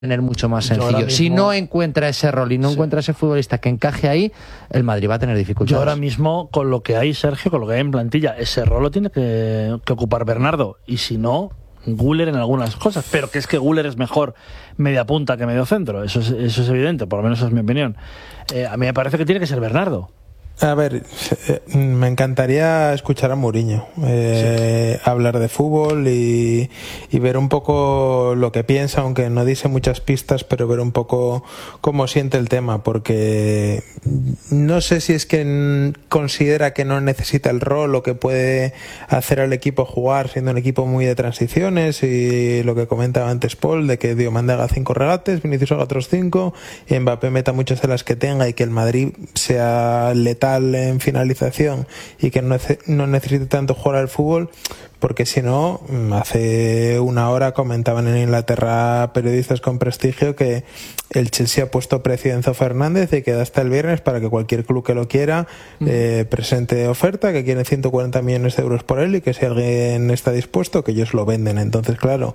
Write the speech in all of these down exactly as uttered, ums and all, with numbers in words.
tener mucho más sencillo. Mismo, si no encuentra ese rol y no sí. encuentra ese futbolista que encaje ahí, el Madrid va a tener dificultades. Yo ahora mismo, con lo que hay, Sergio, con lo que hay en plantilla, ese rol lo tiene que, que ocupar Bernardo. Y si no, Güler en algunas cosas. Pero que es que Güler es mejor media punta que medio centro. Eso es, eso es evidente, por lo menos esa es mi opinión. Eh, a mí me parece que tiene que ser Bernardo. A ver, me encantaría escuchar a Mourinho eh, sí. hablar de fútbol y, y ver un poco lo que piensa, aunque no dice muchas pistas, pero ver un poco cómo siente el tema, porque no sé si es que considera que no necesita el rol o que puede hacer al equipo jugar siendo un equipo muy de transiciones, y lo que comentaba antes Paul, de que Diomande haga cinco regates, Vinicius haga otros cinco y Mbappé meta muchas de las que tenga, y que el Madrid sea letal en finalización y que no, no necesite tanto jugar al fútbol, porque si no, hace una hora comentaban en Inglaterra periodistas con prestigio que el Chelsea ha puesto precio a Enzo Fernández y queda hasta el viernes para que cualquier club que lo quiera eh, presente oferta, que quieren ciento cuarenta millones de euros por él, y que si alguien está dispuesto, que ellos lo venden. Entonces, claro,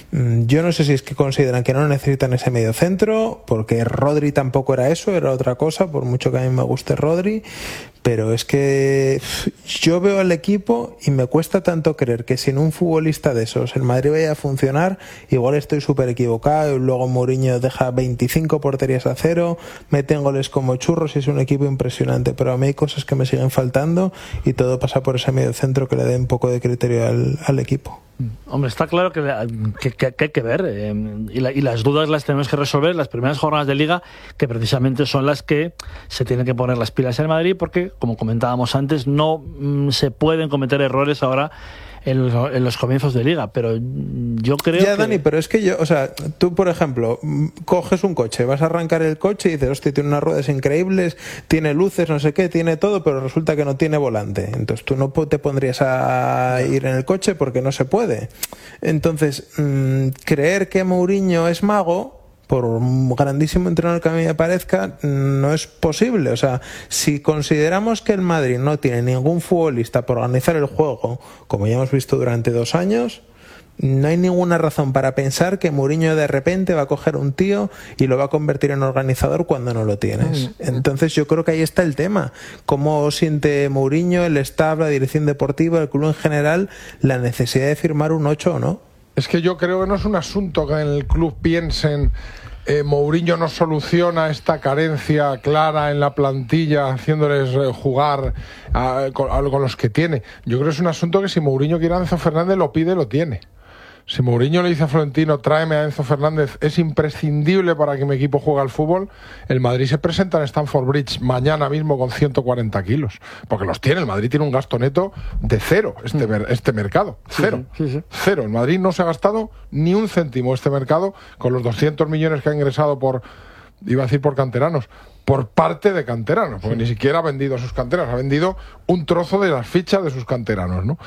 yo no sé si es que consideran que no necesitan ese medio centro, porque Rodri tampoco era eso, era otra cosa, por mucho que a mí me guste Rodri, pero es que yo veo al equipo y me cuesta tanto creer que sin un futbolista de esos el Madrid vaya a funcionar. Igual estoy súper equivocado y luego Mourinho deja veinticinco porterías a cero, meten goles como churros y es un equipo impresionante, pero a mí hay cosas que me siguen faltando y todo pasa por ese medio centro que le dé un poco de criterio al, al equipo. Hombre, está claro que, que, que, que hay que ver eh, y, la, y las dudas las tenemos que resolver en las primeras jornadas de Liga, que precisamente son las que se tienen que poner las pilas en Madrid, porque, como comentábamos antes, no mm, se pueden cometer errores ahora en los, en los comienzos de Liga, pero yo creo ya, que... Dani, pero es que yo, o sea, tú, por ejemplo, coges un coche, vas a arrancar el coche y dices, hostia, tiene unas ruedas increíbles, tiene luces, no sé qué, tiene todo, pero resulta que no tiene volante. Entonces tú no te pondrías a ir en el coche porque no se puede. Entonces, mmm, creer que Mourinho es mago, por un grandísimo entrenador que a mí me parezca, no es posible. O sea, si consideramos que el Madrid no tiene ningún futbolista por organizar el juego, como ya hemos visto durante dos años, no hay ninguna razón para pensar que Mourinho de repente va a coger un tío y lo va a convertir en organizador cuando no lo tienes. Entonces yo creo que ahí está el tema. ¿Cómo siente Mourinho, el staff, la dirección deportiva, el club en general, la necesidad de firmar un ocho o no? Es que yo creo que no es un asunto que en el club piensen eh, Mourinho no soluciona esta carencia clara en la plantilla haciéndoles eh, jugar a, con, a, con los que tiene. Yo creo que es un asunto que si Mourinho quiere a Enzo Fernández, lo pide, lo tiene. Si Mourinho le dice a Florentino, tráeme a Enzo Fernández, es imprescindible para que mi equipo juegue al fútbol, el Madrid se presenta en Stamford Bridge mañana mismo con ciento cuarenta kilos, porque los tiene. El Madrid tiene un gasto neto de cero este, mer- este mercado, cero, sí, sí, sí. cero. El Madrid no se ha gastado ni un céntimo este mercado con los doscientos millones que ha ingresado por, iba a decir por canteranos, por parte de canteranos, porque sí. Ni siquiera ha vendido a sus canteranos, ha vendido un trozo de las fichas de sus canteranos, ¿no?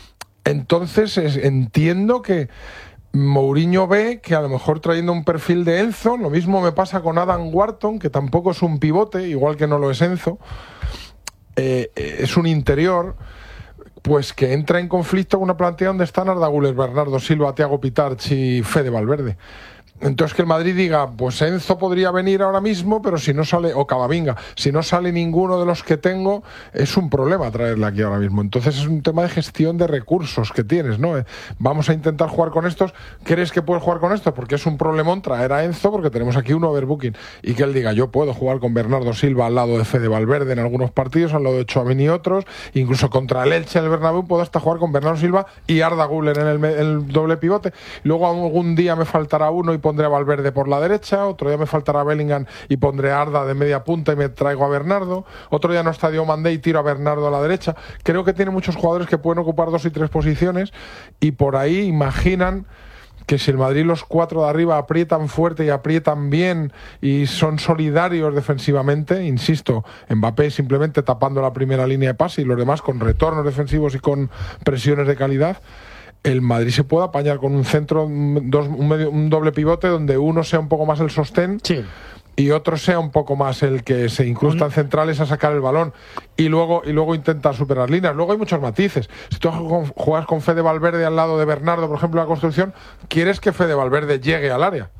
Entonces es, entiendo que Mourinho ve que a lo mejor trayendo un perfil de Enzo, lo mismo me pasa con Adam Wharton, que tampoco es un pivote, igual que no lo es Enzo, eh, es un interior, pues que entra en conflicto con una plantilla donde están Arda Güler, Bernardo Silva, Thiago Pitarch y Fede Valverde. Entonces que el Madrid diga, pues Enzo podría venir ahora mismo, pero si no sale, o Camavinga, si no sale ninguno de los que tengo, es un problema traerle aquí ahora mismo. Entonces es un tema de gestión de recursos que tienes, ¿no? Vamos a intentar jugar con estos. ¿Crees que puedes jugar con estos? Porque es un problemón traer a Enzo, porque tenemos aquí un overbooking. Y que él diga, yo puedo jugar con Bernardo Silva al lado de Fede Valverde en algunos partidos, al lado de Tchouaméni y otros, incluso contra el Elche en el Bernabéu puedo hasta jugar con Bernardo Silva y Arda Güler en el, el doble pivote. Luego algún día me faltará uno y pondré a Valverde por la derecha, otro día me faltará Bellingham y pondré a Arda de media punta y me traigo a Bernardo, otro día no está Diomande y tiro a Bernardo a la derecha. Creo que tiene muchos jugadores que pueden ocupar dos y tres posiciones y por ahí imaginan que si el Madrid los cuatro de arriba aprietan fuerte y aprietan bien y son solidarios defensivamente, insisto, Mbappé simplemente tapando la primera línea de pase y los demás con retornos defensivos y con presiones de calidad, el Madrid se puede apañar con un centro, dos, un, medio, un doble pivote donde uno sea un poco más el sostén, sí, y otro sea un poco más el que se incrusta en centrales a sacar el balón y luego y luego intenta superar líneas. Luego hay muchos matices. Si tú juegas con Fede Valverde al lado de Bernardo, por ejemplo, en la construcción, quieres que Fede Valverde llegue al área.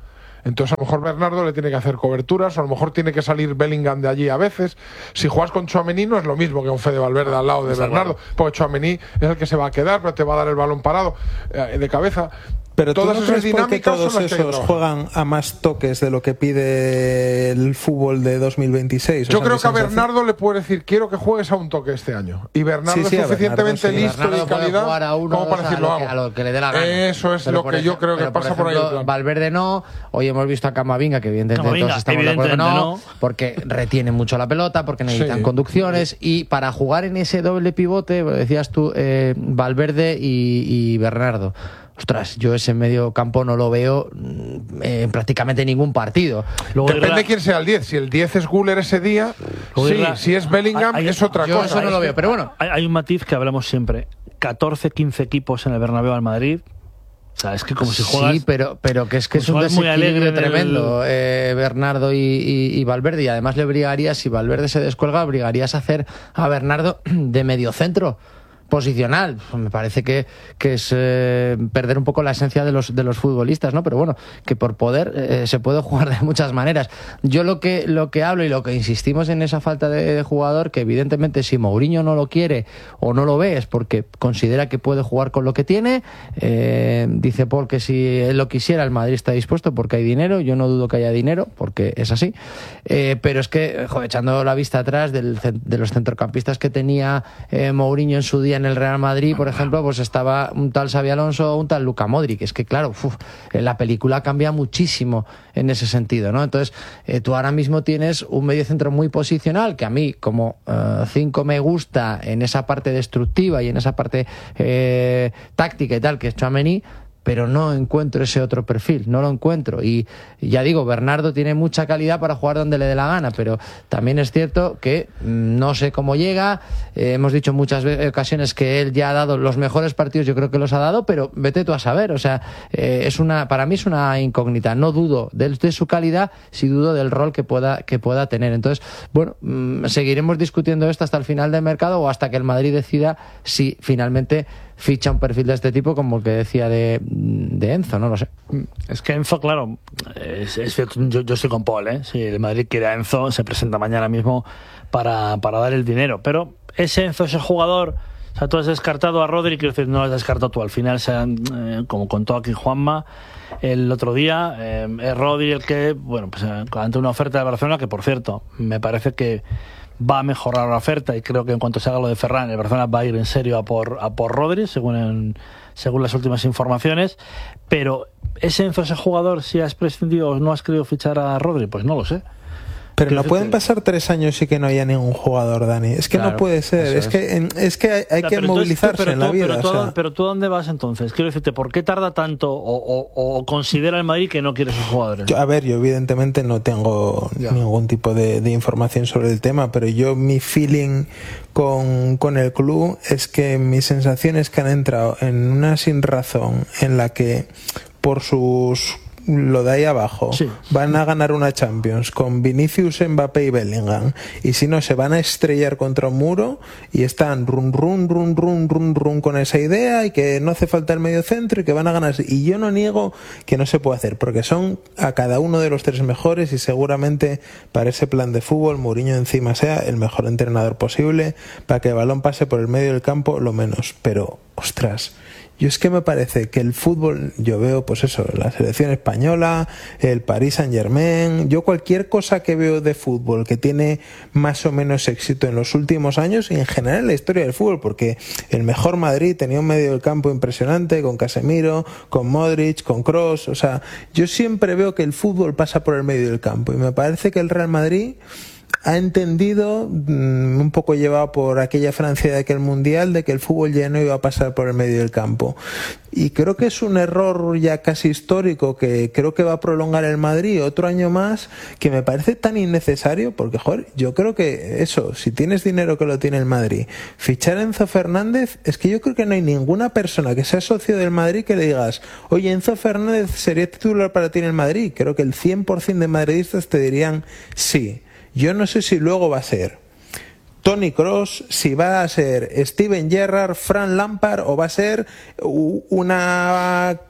Entonces a lo mejor Bernardo le tiene que hacer coberturas, o a lo mejor tiene que salir Bellingham de allí a veces. Si juegas con Tchouaméni no es lo mismo que un Fede Valverde al lado de Está Bernardo, bueno. porque Tchouaméni es el que se va a quedar, pero te va a dar el balón parado eh, de cabeza. Pero todas ¿tú no esas crees porque dinámicas todos esos juegan a más toques de lo que pide el fútbol de dos mil veintiséis? Yo creo que a Bernardo le puede decir, quiero que juegues a un toque este año. Y Bernardo sí, sí, es suficientemente Bernardo, sí. listo y calidad a uno, como para decirlo, a lo, que, a lo que le dé la gana. Eso es pero lo que ejemplo, yo creo que pasa por, ejemplo, por ahí. Valverde no. Hoy hemos visto a Camavinga, que evidentemente Camavinga, todos estamos de acuerdo que no, no, porque retiene mucho la pelota, porque necesitan sí. conducciones. Y para jugar en ese doble pivote, decías tú, eh, Valverde y, y Bernardo. Ostras, yo ese medio campo no lo veo eh, en prácticamente ningún partido. Luego Depende de quién sea el diez. Si el diez es Güler ese día, sí. La... Si es Bellingham, hay, es otra yo cosa. Yo eso no lo veo, pero bueno. Hay, hay un matiz que hablamos siempre. catorce, quince equipos en el Bernabéu al Madrid. O sea, es que como si juegas... Sí, pero, pero que es que es un desequilibrio tremendo. El... Eh, Bernardo y, y, y Valverde. Y además le obligarías, si Valverde se descuelga, obligarías a hacer a Bernardo de medio centro. Posicional, me parece que, que es eh, perder un poco la esencia de los de los futbolistas, ¿no? Pero bueno, que por poder eh, se puede jugar de muchas maneras. Yo lo que lo que hablo y lo que insistimos en esa falta de, de jugador, que evidentemente si Mourinho no lo quiere o no lo ve es porque considera que puede jugar con lo que tiene. Eh, dice Paul que si él lo quisiera, el Madrid está dispuesto porque hay dinero. Yo no dudo que haya dinero porque es así. Eh, pero es que, joder, echando la vista atrás del, de los centrocampistas que tenía eh, Mourinho en su día en el Real Madrid, por ejemplo, pues estaba un tal Xabi Alonso o un tal Luka Modric. Es que, claro, uf, la película cambia muchísimo en ese sentido, ¿no? Entonces, eh, tú ahora mismo tienes un mediocentro muy posicional, que a mí, como cinco, uh, me gusta en esa parte destructiva y en esa parte eh, táctica y tal, que es Tchouaméni, pero no encuentro ese otro perfil, no lo encuentro. Y ya digo, Bernardo tiene mucha calidad para jugar donde le dé la gana, pero también es cierto que no sé cómo llega. Eh, hemos dicho muchas ocasiones que él ya ha dado los mejores partidos, yo creo que los ha dado, pero vete tú a saber. O sea, eh, es una, para mí es una incógnita. No dudo de, de su calidad, sí dudo del rol que pueda, que pueda tener. Entonces, bueno, mmm, seguiremos discutiendo esto hasta el final del mercado o hasta que el Madrid decida si finalmente ficha un perfil de este tipo, como el que decía de, de Enzo, no lo sé. Es que Enzo, claro, es, es, yo, yo estoy con Paul, ¿eh? Si el Madrid quiere a Enzo, se presenta mañana mismo para, para dar el dinero. Pero ese Enzo, ese jugador, o sea, tú has descartado a Rodri, quiero decir, no lo has descartado tú. Al final, se han, eh, como contó aquí Juanma el otro día, eh, es Rodri el que, bueno, pues eh, ante una oferta de Barcelona, que por cierto, me parece que va a mejorar la oferta, y creo que en cuanto se haga lo de Ferran, el Barcelona va a ir en serio a por, a por Rodri, según, en, según las últimas informaciones. Pero ese Enzo, ese jugador, si has prescindido o no has querido fichar a Rodri, pues no lo sé. Pero no pueden pasar tres años y que no haya ningún jugador, Dani. Es que claro, no puede ser. Es, es que es que hay, hay o sea, que movilizarse tú, en la tú, vida. Pero tú, o sea. pero tú, ¿a dónde vas entonces? Quiero decirte, ¿por qué tarda tanto o, o, o considera el Madrid que no quiere sus jugadores? Yo, a ver, yo evidentemente no tengo ya. ningún tipo de, de información sobre el tema, pero yo mi feeling con, con el club es que mi sensación es que han entrado en una sin razón en la que por sus... lo de ahí abajo, sí. van a ganar una Champions con Vinicius, Mbappé y Bellingham, y si no se van a estrellar contra un muro y están run run run run run run con esa idea y que no hace falta el medio centro y que van a ganar. Y yo no niego que no se puede hacer, porque son a cada uno de los tres mejores y seguramente para ese plan de fútbol Mourinho encima sea el mejor entrenador posible para que el balón pase por el medio del campo lo menos. Pero ostras, yo es que me parece que el fútbol, yo veo pues eso, la selección española, el Paris Saint-Germain, yo cualquier cosa que veo de fútbol que tiene más o menos éxito en los últimos años y en general en la historia del fútbol, porque el mejor Madrid tenía un medio del campo impresionante con Casemiro, con Modric, con Kroos, o sea, yo siempre veo que el fútbol pasa por el medio del campo y me parece que el Real Madrid ha entendido, mmm, un poco llevado por aquella Francia de aquel mundial, de que el fútbol ya no iba a pasar por el medio del campo. Y creo que es un error ya casi histórico que creo que va a prolongar el Madrid otro año más, que me parece tan innecesario, porque joder, yo creo que eso, si tienes dinero que lo tiene el Madrid, fichar a Enzo Fernández, es que yo creo que no hay ninguna persona que sea socio del Madrid que le digas, oye, Enzo Fernández sería titular para ti en el Madrid. Creo que el cien por ciento de madridistas te dirían sí. Yo no sé si luego va a ser Toni Kroos, si va a ser Steven Gerrard, Frank Lampard o va a ser una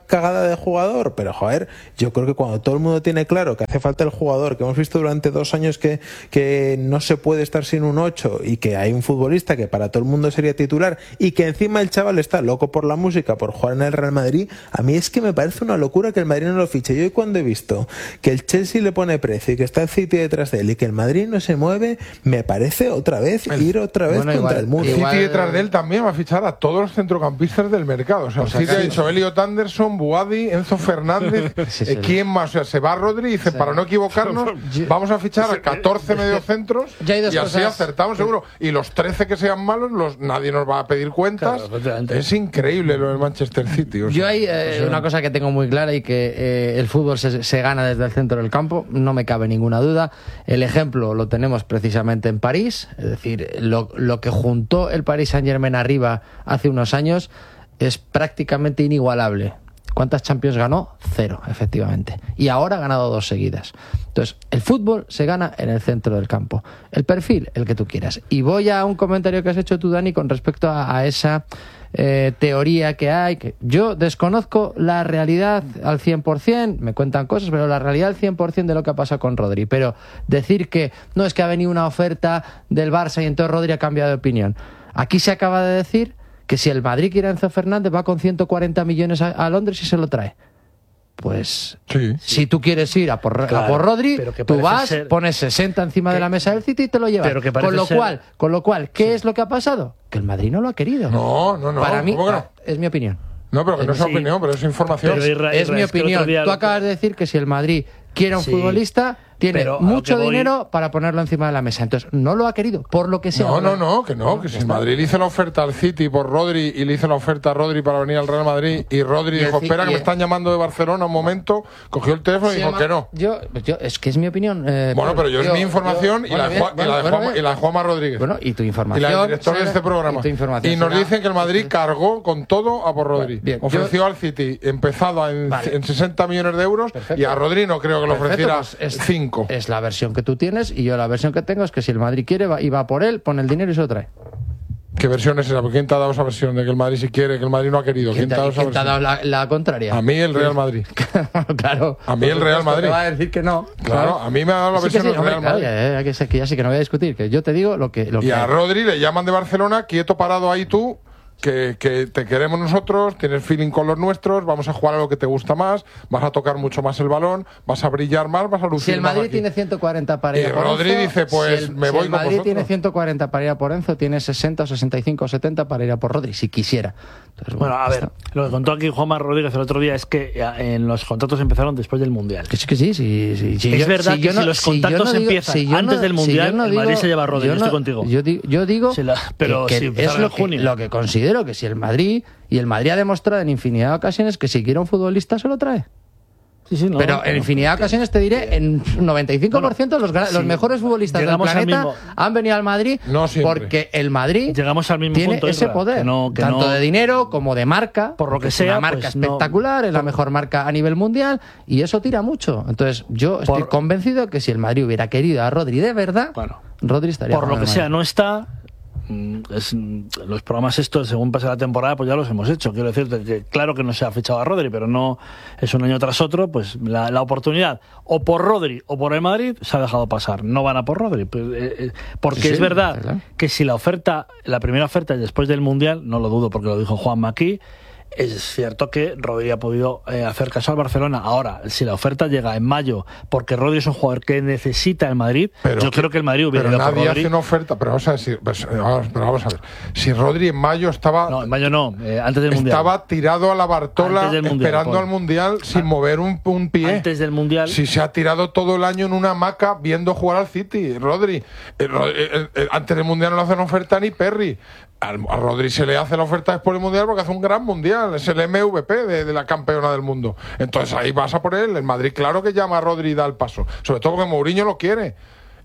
cagada de jugador, pero joder, yo creo que cuando todo el mundo tiene claro que hace falta el jugador, que hemos visto durante dos años que, que no se puede estar sin un ocho y que hay un futbolista que para todo el mundo sería titular y que encima el chaval está loco por la música, por jugar en el Real Madrid, a mí es que me parece una locura que el Madrid no lo fiche. Yo hoy cuando he visto que el Chelsea le pone precio y que está el City detrás de él y que el Madrid no se mueve, me parece otra vez el, ir otra vez bueno, contra igual, el muro. El City detrás de él también va a fichar a todos los centrocampistas del mercado. O sea, o sea el City ha dicho Elliot Anderson, Buadi, Enzo Fernández, sí, sí, eh, ¿quién más? O sea, se va Rodri y dice, sí. para no equivocarnos, vamos a fichar a catorce mediocentros y así cosas. acertamos seguro. Y los trece que sean malos, los, nadie nos va a pedir cuentas. Claro, es increíble lo del Manchester City. O sea, yo hay eh, una cosa que tengo muy clara y que eh, el fútbol se, se gana desde el centro del campo, no me cabe ninguna duda. El ejemplo lo tenemos precisamente en París, es decir, lo, lo que juntó el Paris Saint-Germain arriba hace unos años es prácticamente inigualable. ¿Cuántas Champions ganó? Cero, efectivamente. Y ahora ha ganado dos seguidas. Entonces, el fútbol se gana en el centro del campo. El perfil, el que tú quieras. Y voy a un comentario que has hecho tú, Dani, con respecto a, a esa eh, teoría que hay. Que yo desconozco la realidad al cien por ciento, me cuentan cosas, pero la realidad al cien por ciento de lo que ha pasado con Rodri. Pero decir que no es que ha venido una oferta del Barça y entonces Rodri ha cambiado de opinión. Aquí se acaba de decir que si el Madrid quiere a Enzo Fernández va con ciento cuarenta millones a, a Londres y se lo trae. Pues sí. si tú quieres ir a por, claro, a por Rodri, tú vas, ser... pones sesenta encima que, de la mesa del City y te lo llevas. Pero que con lo ser... cual, con lo cual, ¿qué sí. es lo que ha pasado? Que el Madrid no lo ha querido. No, no, no. Para mí, no? es mi opinión. No, pero que no es sí. opinión, pero es información. Pero Isra, Isra, es mi opinión. Es tú acabas de decir que si el Madrid quiere a un sí. futbolista, tiene pero mucho voy... dinero para ponerlo encima de la mesa. Entonces, no lo ha querido, por lo que sea. No, no, no, que no, que si el Madrid le hizo la oferta al City por Rodri y le hizo la oferta a Rodri para venir al Real Madrid y Rodri y dijo, espera que me están llamando de Barcelona un momento, cogió el teléfono y dijo que no. Yo, yo, es que es mi opinión. Eh, bueno, pero yo, yo es mi información yo, y, bueno, la Juan, bien, y, la de bueno, Juanma, y la de Juanma Rodríguez. Bueno, y tu información. Y la del director de este programa. Y, y nos será... dicen que el Madrid cargó con todo a por Rodri. Bien, ofreció yo... al City, empezado en, vale. en sesenta millones de euros. Perfecto. Y a Rodri no creo que lo ofreciera cinco. Pues es la versión que tú tienes y yo la versión que tengo es que si el Madrid quiere va, y va por él, pone el dinero y se lo trae. ¿Qué versión es esa? ¿Quién te ha dado esa versión de que el Madrid si quiere, que el Madrid no ha querido? ¿Quién, ¿Quién te ha dado esa versión? ¿Quién te ha dado la, la contraria? A mí el Real Madrid. Claro. A mí el Real Madrid. Te va a decir que no. Claro, a mí me ha dado la versión del sí, Real Madrid. Claro, ya, ya, que ya sí que no voy a discutir, que yo te digo lo que... Lo y que a hay. Rodri le llaman de Barcelona, quieto parado ahí tú, Que, que te queremos nosotros, tienes feeling con los nuestros, vamos a jugar a lo que te gusta más, vas a tocar mucho más el balón, vas a brillar más, vas a lucir. Si el Madrid más aquí. tiene ciento cuarenta para ir y a por Rodri Enzo, dice, pues si el, me si voy el con Madrid vosotros. tiene ciento cuarenta para ir a por Enzo, tiene sesenta o sesenta y cinco o setenta para ir a por Rodri, si quisiera. Entonces, bueno, bueno, a ver, está. Lo que contó aquí Juanma Rodríguez el otro día es que en los contratos empezaron después del Mundial. Que sí, que sí, sí, sí, sí. Es yo, verdad si que no, si los contactos si no digo, empiezan si antes no, del Mundial, si no el Madrid digo, se lleva a Rodri, yo, no, yo estoy contigo. Yo digo, yo digo la, pero que, si que es lo que, lo que considero que si el Madrid, y el Madrid ha demostrado en infinidad de ocasiones que si quiere un futbolista se lo trae. Sí, sí, no, pero en infinidad de ocasiones te diré, en noventa y cinco por ciento bueno, los, sí, los mejores futbolistas del planeta mismo, han venido al Madrid no porque el Madrid llegamos al mismo tiene punto, ese poder, que no, que tanto no, de dinero como de marca, por lo que sea, es una marca pues espectacular, no, es la mejor marca a nivel mundial y eso tira mucho. Entonces yo estoy por, convencido que si el Madrid hubiera querido a Rodri de verdad, bueno, Rodri estaría por lo que sea, no está. Es, los programas estos, según pase la temporada, pues ya los hemos hecho. Quiero decirte que claro que no se ha fichado a Rodri, pero no es un año tras otro, pues la, la oportunidad o por Rodri o por el Madrid se ha dejado pasar. No van a por Rodri, pues, eh, porque sí, es verdad ¿verdad? que si la oferta, la primera oferta es después del Mundial, no lo dudo porque lo dijo Juanma aquí. Es cierto que Rodri ha podido eh, hacer caso al Barcelona. Ahora, si la oferta llega en mayo, porque Rodri es un jugador que necesita el Madrid, pero yo que, creo que el Madrid hubiera ido por Rodri. Pero nadie hace una oferta, pero vamos a decir, pues, vamos, pero vamos a ver. Si Rodri en mayo estaba... No, en mayo no, eh, antes del Mundial. Estaba tirado a la Bartola mundial, esperando por... al Mundial sin ah, mover un, un pie. Antes del Mundial. Si se ha tirado todo el año en una hamaca viendo jugar al City, Rodri. Eh, eh, eh, antes del Mundial no le hacen oferta ni Perry. A Rodri se le hace la oferta después del Mundial porque hace un gran Mundial, es el M V P de, de la campeona del mundo. Entonces ahí vas a por él. El Madrid claro que llama a Rodri y da el paso, sobre todo porque Mourinho lo quiere.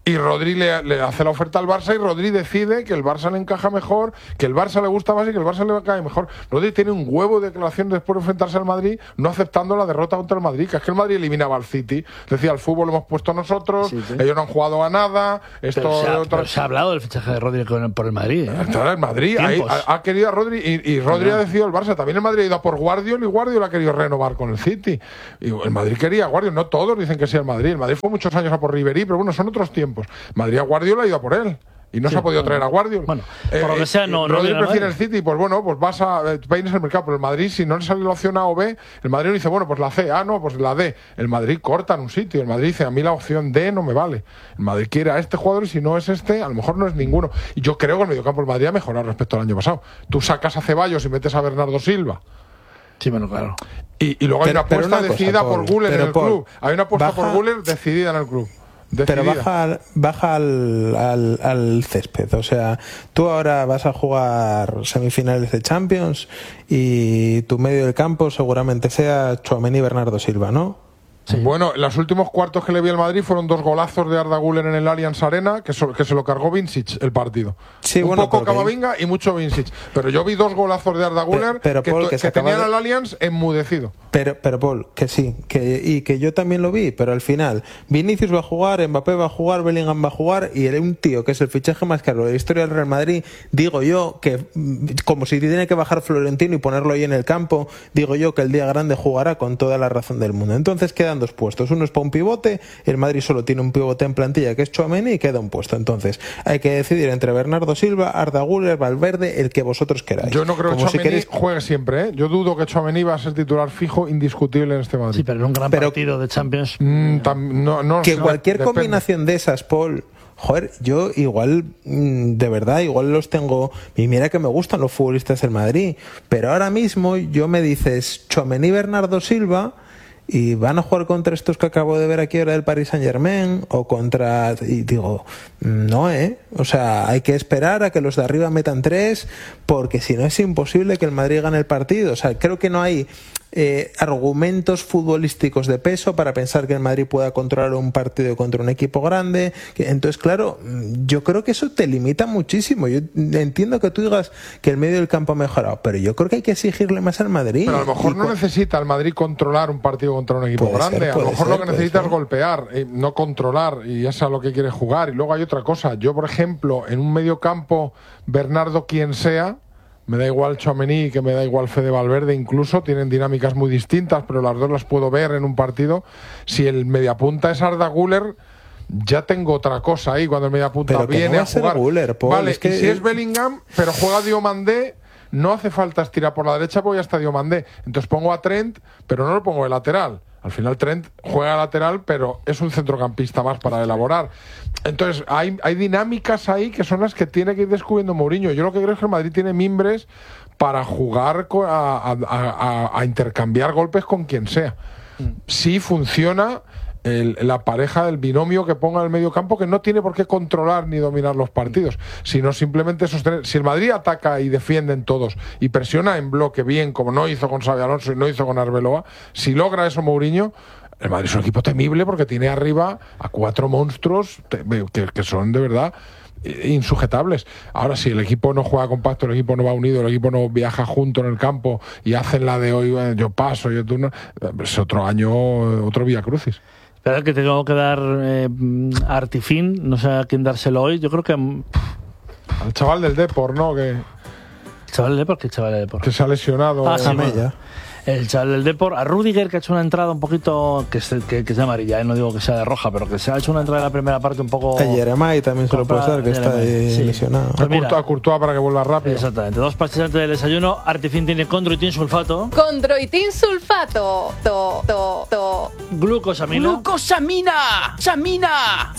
Y Rodri le, le hace la oferta al Barça y Rodri decide que el Barça le encaja mejor, que el Barça le gusta más y que el Barça le cae mejor. Rodri tiene un huevo de declaración después de enfrentarse al Madrid, no aceptando la derrota contra el Madrid, que es que el Madrid eliminaba al City. Decía, el fútbol lo hemos puesto nosotros, sí, sí. ellos no han jugado a nada. Esto, pero se, ha, otra... pero se ha hablado del fichaje de Rodri por el Madrid. ¿eh? Está el Madrid, ahí, ha, ha querido a Rodri y, y Rodri no. ha decidido el Barça. También el Madrid ha ido a por Guardiola y Guardiola ha querido renovar con el City. Y el Madrid quería a Guardiola, no todos dicen que sí el Madrid. El Madrid fue muchos años a por Ribéry, pero bueno, son otros tiempos. Madrid a Guardiola ha ido a por él. Y no sí, se ha podido bueno, traer a Guardiola. Bueno, por lo que sea, no. Eh, no Rodri prefiere el City, pues bueno, pues vas a. Peines el mercado. Pero el Madrid, si no le sale la opción A o B, el Madrid no dice, bueno, pues la C. Ah, no, pues la D. El Madrid corta en un sitio. El Madrid dice, a mí la opción D no me vale. El Madrid quiere a este jugador y si no es este, a lo mejor no es ninguno. Y yo creo que el mediocampo del Madrid ha mejorado respecto al año pasado. Tú sacas a Ceballos y metes a Bernardo Silva. Sí, bueno, claro. Y, y luego pero, hay una apuesta una decidida cosa, por Güler en el Paul, club. Hay una apuesta baja, por Güler decidida en el club. Decidida. Pero baja, baja al, al, al césped. O sea, tú ahora vas a jugar semifinales de Champions y tu medio del campo seguramente sea Tchouaméni y Bernardo Silva, ¿no? Sí. Bueno, los últimos cuartos que le vi al Madrid fueron dos golazos de Arda Güler en el Allianz Arena, que, so, que se lo cargó Vincic el partido. Sí, un bueno, poco Camavinga que... y mucho Vincic. Pero yo vi dos golazos de Arda Güler pero, pero, que, Paul, que, que tenían de... al Allianz enmudecido. Pero, pero Paul, que sí, que, y que yo también lo vi, pero al final Vinicius va a jugar, Mbappé va a jugar, Bellingham va a jugar y un tío que es el fichaje más caro de la historia del Real Madrid, digo yo que como si tiene que bajar Florentino y ponerlo ahí en el campo, digo yo que el día grande jugará con toda la razón del mundo. Entonces quedan dos puestos, uno es para un pivote, el Madrid solo tiene un pivote en plantilla que es Tchouaméni y queda un puesto. Entonces hay que decidir entre Bernardo Silva, Arda Güler, Valverde, el que vosotros queráis. Yo no creo como que Tchouaméni si queréis... juegue siempre, ¿eh? Yo dudo que Tchouaméni va a ser titular fijo indiscutible en este Madrid. Sí, pero en un gran pero, partido de Champions. Mmm, tam, no, no, que no, cualquier depende. Combinación de esas, Paul. Joder, yo igual, de verdad, igual los tengo. Y mira que me gustan los futbolistas del Madrid. Pero ahora mismo yo me dices Tchouaméni, Bernardo Silva. Y van a jugar contra estos que acabo de ver aquí ahora del Paris Saint-Germain o contra... Y digo, no, ¿eh? O sea, hay que esperar a que los de arriba metan tres porque si no es imposible que el Madrid gane el partido. O sea, creo que no hay eh, argumentos futbolísticos de peso para pensar que el Madrid pueda controlar un partido contra un equipo grande. Entonces, claro, yo creo que eso te limita muchísimo. Yo entiendo que tú digas que el medio del campo ha mejorado, pero yo creo que hay que exigirle más al Madrid. Pero a lo mejor y no cu- necesita el Madrid controlar un partido contra un equipo grande, ser, a lo mejor ser, lo que necesita ser. es golpear, eh, no controlar, y ya sea lo que quiere jugar. Y luego hay otra cosa, yo por ejemplo, en un medio campo, Bernardo quien sea, me da igual Tchouaméni que me da igual Fede Valverde, incluso tienen dinámicas muy distintas, pero las dos las puedo ver en un partido. Si el mediapunta es Arda Güler, ya tengo otra cosa ahí cuando el mediapunta pero viene no a jugar. Güler, Paul, vale, es que... y si es Bellingham, pero juega Diomandé, no hace falta estirar por la derecha porque ya está Diomandé. Entonces pongo a Trent, pero no lo pongo de lateral. Al final Trent juega lateral, pero es un centrocampista más para elaborar. Entonces hay, hay dinámicas ahí que son las que tiene que ir descubriendo Mourinho. Yo lo que creo es que el Madrid tiene mimbres para jugar a, a, a, a intercambiar golpes con quien sea. Si funciona el, la pareja del binomio que ponga en el medio campo, que no tiene por qué controlar ni dominar los partidos, sino simplemente sostener. Si el Madrid ataca y defiende en todos y presiona en bloque bien, como no hizo con Xabi Alonso y no hizo con Arbeloa, si logra eso Mourinho, el Madrid es un equipo temible porque tiene arriba a cuatro monstruos que, que son de verdad insujetables. Ahora, si el equipo no juega compacto, el equipo no va unido, el equipo no viaja junto en el campo y hacen la de hoy, yo paso, yo tú no, es otro año, otro vía crucis. Espera, que tengo que dar eh, a Artifin, no sé a quién dárselo hoy. Yo creo que pff, al chaval del Depor, ¿no? Que el chaval del Depor, ¿qué chaval del Depor? Que se ha lesionado. Ah, sí, bueno. El chaval del Depor, a Rudiger, que ha hecho una entrada un poquito que es, que, que es de amarilla, ¿eh? No digo que sea de roja, pero que se ha hecho una entrada en la primera parte un poco. A Jeremai también se lo puede dar, que está ahí sí. lesionado. Pues mira, a Courtois para que vuelva rápido. Exactamente. Dos pastillas antes del desayuno. Artifin tiene condroitin sulfato. Condroitin sulfato. To, to, to. Glucosamina. Glucosamina. Samina.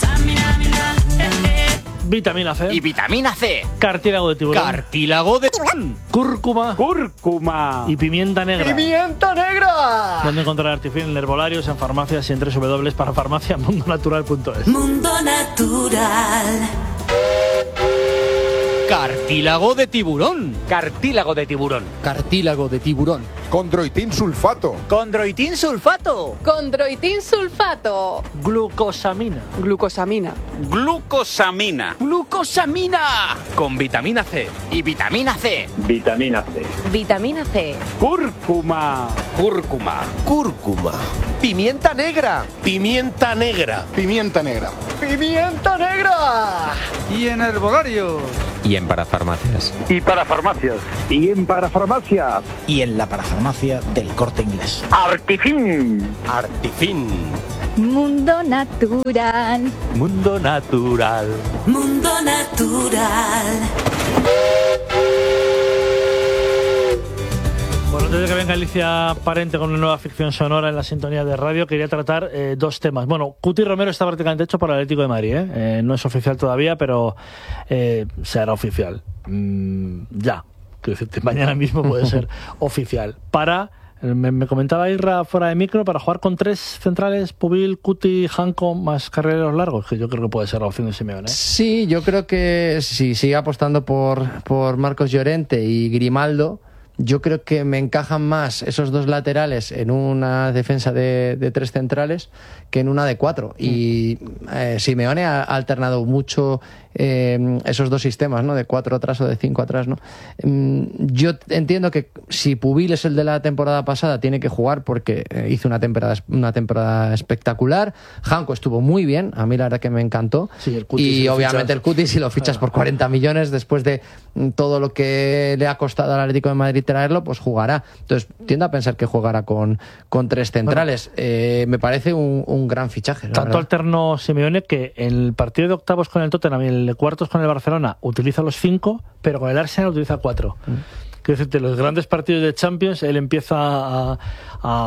Vitamina C. Y vitamina C. Cartílago de tiburón. Cartílago de tiburón. Cúrcuma. Cúrcuma. Y pimienta negra. ¡Pimienta negra! ¿Dónde encontrar Artifin? En herbolarios, en farmacias y en doble u doble u doble u para farmacia mundo natural punto es. Mundo Natural. Cartílago de tiburón. Cartílago de tiburón. Cartílago de tiburón. Condroitín sulfato. Condroitín sulfato. Condroitín sulfato. Glucosamina. Glucosamina. Glucosamina. Glucosamina. Con vitamina C. Y vitamina C. Vitamina C. Vitamina C. Cúrcuma. Cúrcuma. Cúrcuma. Pimienta negra. Pimienta negra. Pimienta negra. Pimienta negra. Y en herbolario. Y en parafarmacias. Y para farmacias. Y en parafarmacia. Y en la parafarmacia del Corte Inglés. Artifin. Artifin. Mundo natural. Mundo natural. Mundo natural. Bueno, antes de que venga Alicia Parente con una nueva ficción sonora en la sintonía de radio, quería tratar eh, dos temas. Bueno, Cuti Romero está prácticamente hecho para el Atlético de Madrid, ¿eh? Eh, no es oficial todavía, pero eh, se hará oficial. Mm, ya, quiero decirte, mañana mismo puede ser oficial. Para, me, me comentaba Irra fuera de micro, para jugar con tres centrales, Pubil, Cuti, Janko, más carrileros largos, que yo creo que puede ser la opción de Simeone, ¿eh? Sí, yo creo que si sigue apostando por, por Marcos Llorente y Grimaldo, yo creo que me encajan más esos dos laterales en una defensa de, de tres centrales que en una de cuatro. Y eh, Simeone ha alternado mucho eh, esos dos sistemas, ¿no? De cuatro atrás o de cinco atrás, ¿no? Mm, yo entiendo que si Pubil es el de la temporada pasada, tiene que jugar porque eh, hizo una temporada, una temporada espectacular. Janko estuvo muy bien, a mí la verdad que me encantó. Sí, el Cuti, y si obviamente fichas... el Cuti, si lo fichas por cuarenta millones después de todo lo que le ha costado al Atlético de Madrid traerlo, pues jugará. Entonces tiendo a pensar que jugará con, con tres centrales. Bueno, eh, me parece un, un gran fichaje. Tanto alternó Simeone que en el partido de octavos con el Tottenham y el de cuartos con el Barcelona utiliza los cinco, pero con el Arsenal utiliza cuatro. Mm. Quiero decirte, los grandes partidos de Champions, él empieza a... a,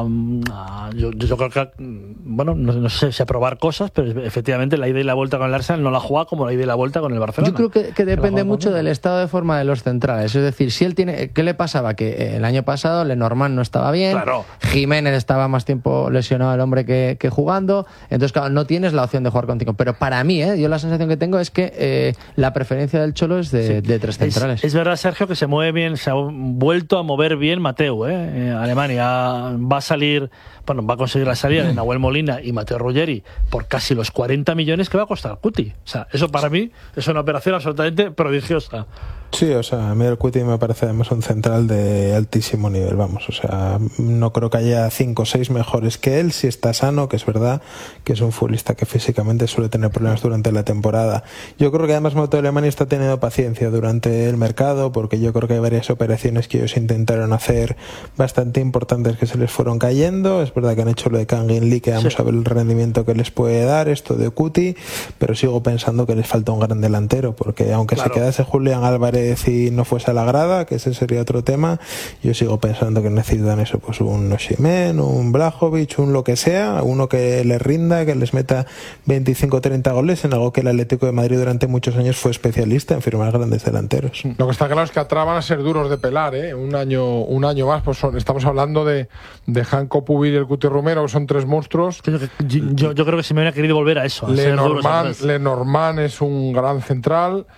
a yo, yo creo que, bueno, no, no sé si a probar cosas, pero efectivamente la ida y la vuelta con el Arsenal no la juega como la ida y la vuelta con el Barcelona. Yo creo que, que depende mucho del estado de forma de los centrales. Es decir, si él tiene... ¿Qué le pasaba? Que el año pasado Lenormand no estaba bien, claro. Jiménez estaba más tiempo lesionado el hombre que, que jugando, entonces claro, no tienes la opción de jugar con cinco. Pero para mí, ¿eh? yo la sensación que tengo es que eh, la preferencia del Cholo es de, sí. de tres centrales. Es, es verdad, Sergio, que se mueve bien, se ha vuelto a mover bien Mateu, ¿eh? Eh, Alemania va a salir, bueno, va a conseguir la salida de Nahuel Molina y Mateo Ruggeri por casi los cuarenta millones que va a costar Cuti. O sea, eso para mí es una operación absolutamente prodigiosa. Sí, o sea, a mí el Cuti me parece además un central de altísimo nivel, vamos, o sea, no creo que haya cinco o seis mejores que él, si está sano, que es verdad que es un futbolista que físicamente suele tener problemas durante la temporada. Yo creo que además Moto Alemania está teniendo paciencia durante el mercado, porque yo creo que hay varias operaciones que ellos intentaron hacer bastante importantes que se les fueron cayendo. Es verdad que han hecho lo de Kangin Lee, que vamos sí. a ver el rendimiento que les puede dar, esto de Cuti, pero sigo pensando que les falta un gran delantero, porque aunque claro. se quedase Julián Álvarez y no fuese a la grada, que ese sería otro tema, yo sigo pensando que necesitan eso, pues un Osimhen, un Blajovic, un lo que sea, uno que les rinda, que les meta veinticinco o treinta goles, en algo que el Atlético de Madrid durante muchos años fue especialista en firmar grandes delanteros. Lo que está claro es que atrás van a ser duros de pelar, ¿eh? Un año, un año más, pues son, estamos hablando de, de Janko, Pubil y el Cuti Romero, que son tres monstruos. Yo, yo, yo creo que Simeone ha querido volver a eso. A Lenormand, Lenormand es un gran central.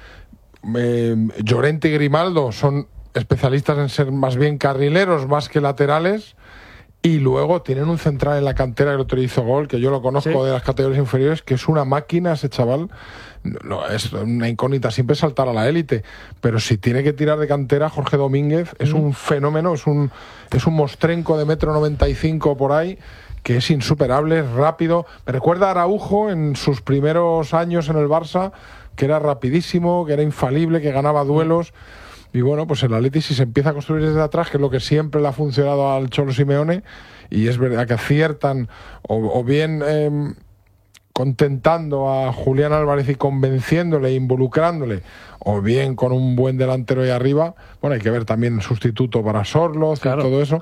Eh, Llorente y Grimaldo son especialistas en ser más bien carrileros más que laterales, y luego tienen un central en la cantera que el otro hizo gol, que yo lo conozco ¿sí? de las categorías inferiores, que es una máquina ese chaval. No, es una incógnita siempre saltar a la élite, pero si tiene que tirar de cantera, Jorge Domínguez es mm. un fenómeno, es un, es un mostrenco de metro noventa y cinco por ahí, que es insuperable, es rápido. Me recuerda a Araujo en sus primeros años en el Barça, que era rapidísimo, que era infalible, que ganaba duelos. Y bueno, pues el Atleti, si se empieza a construir desde atrás, que es lo que siempre le ha funcionado al Cholo Simeone, y es verdad que aciertan, o, o bien eh, contentando a Julián Álvarez y convenciéndole, involucrándole, o bien con un buen delantero ahí arriba. Bueno, hay que ver también el sustituto para Sorloz, claro, y todo eso.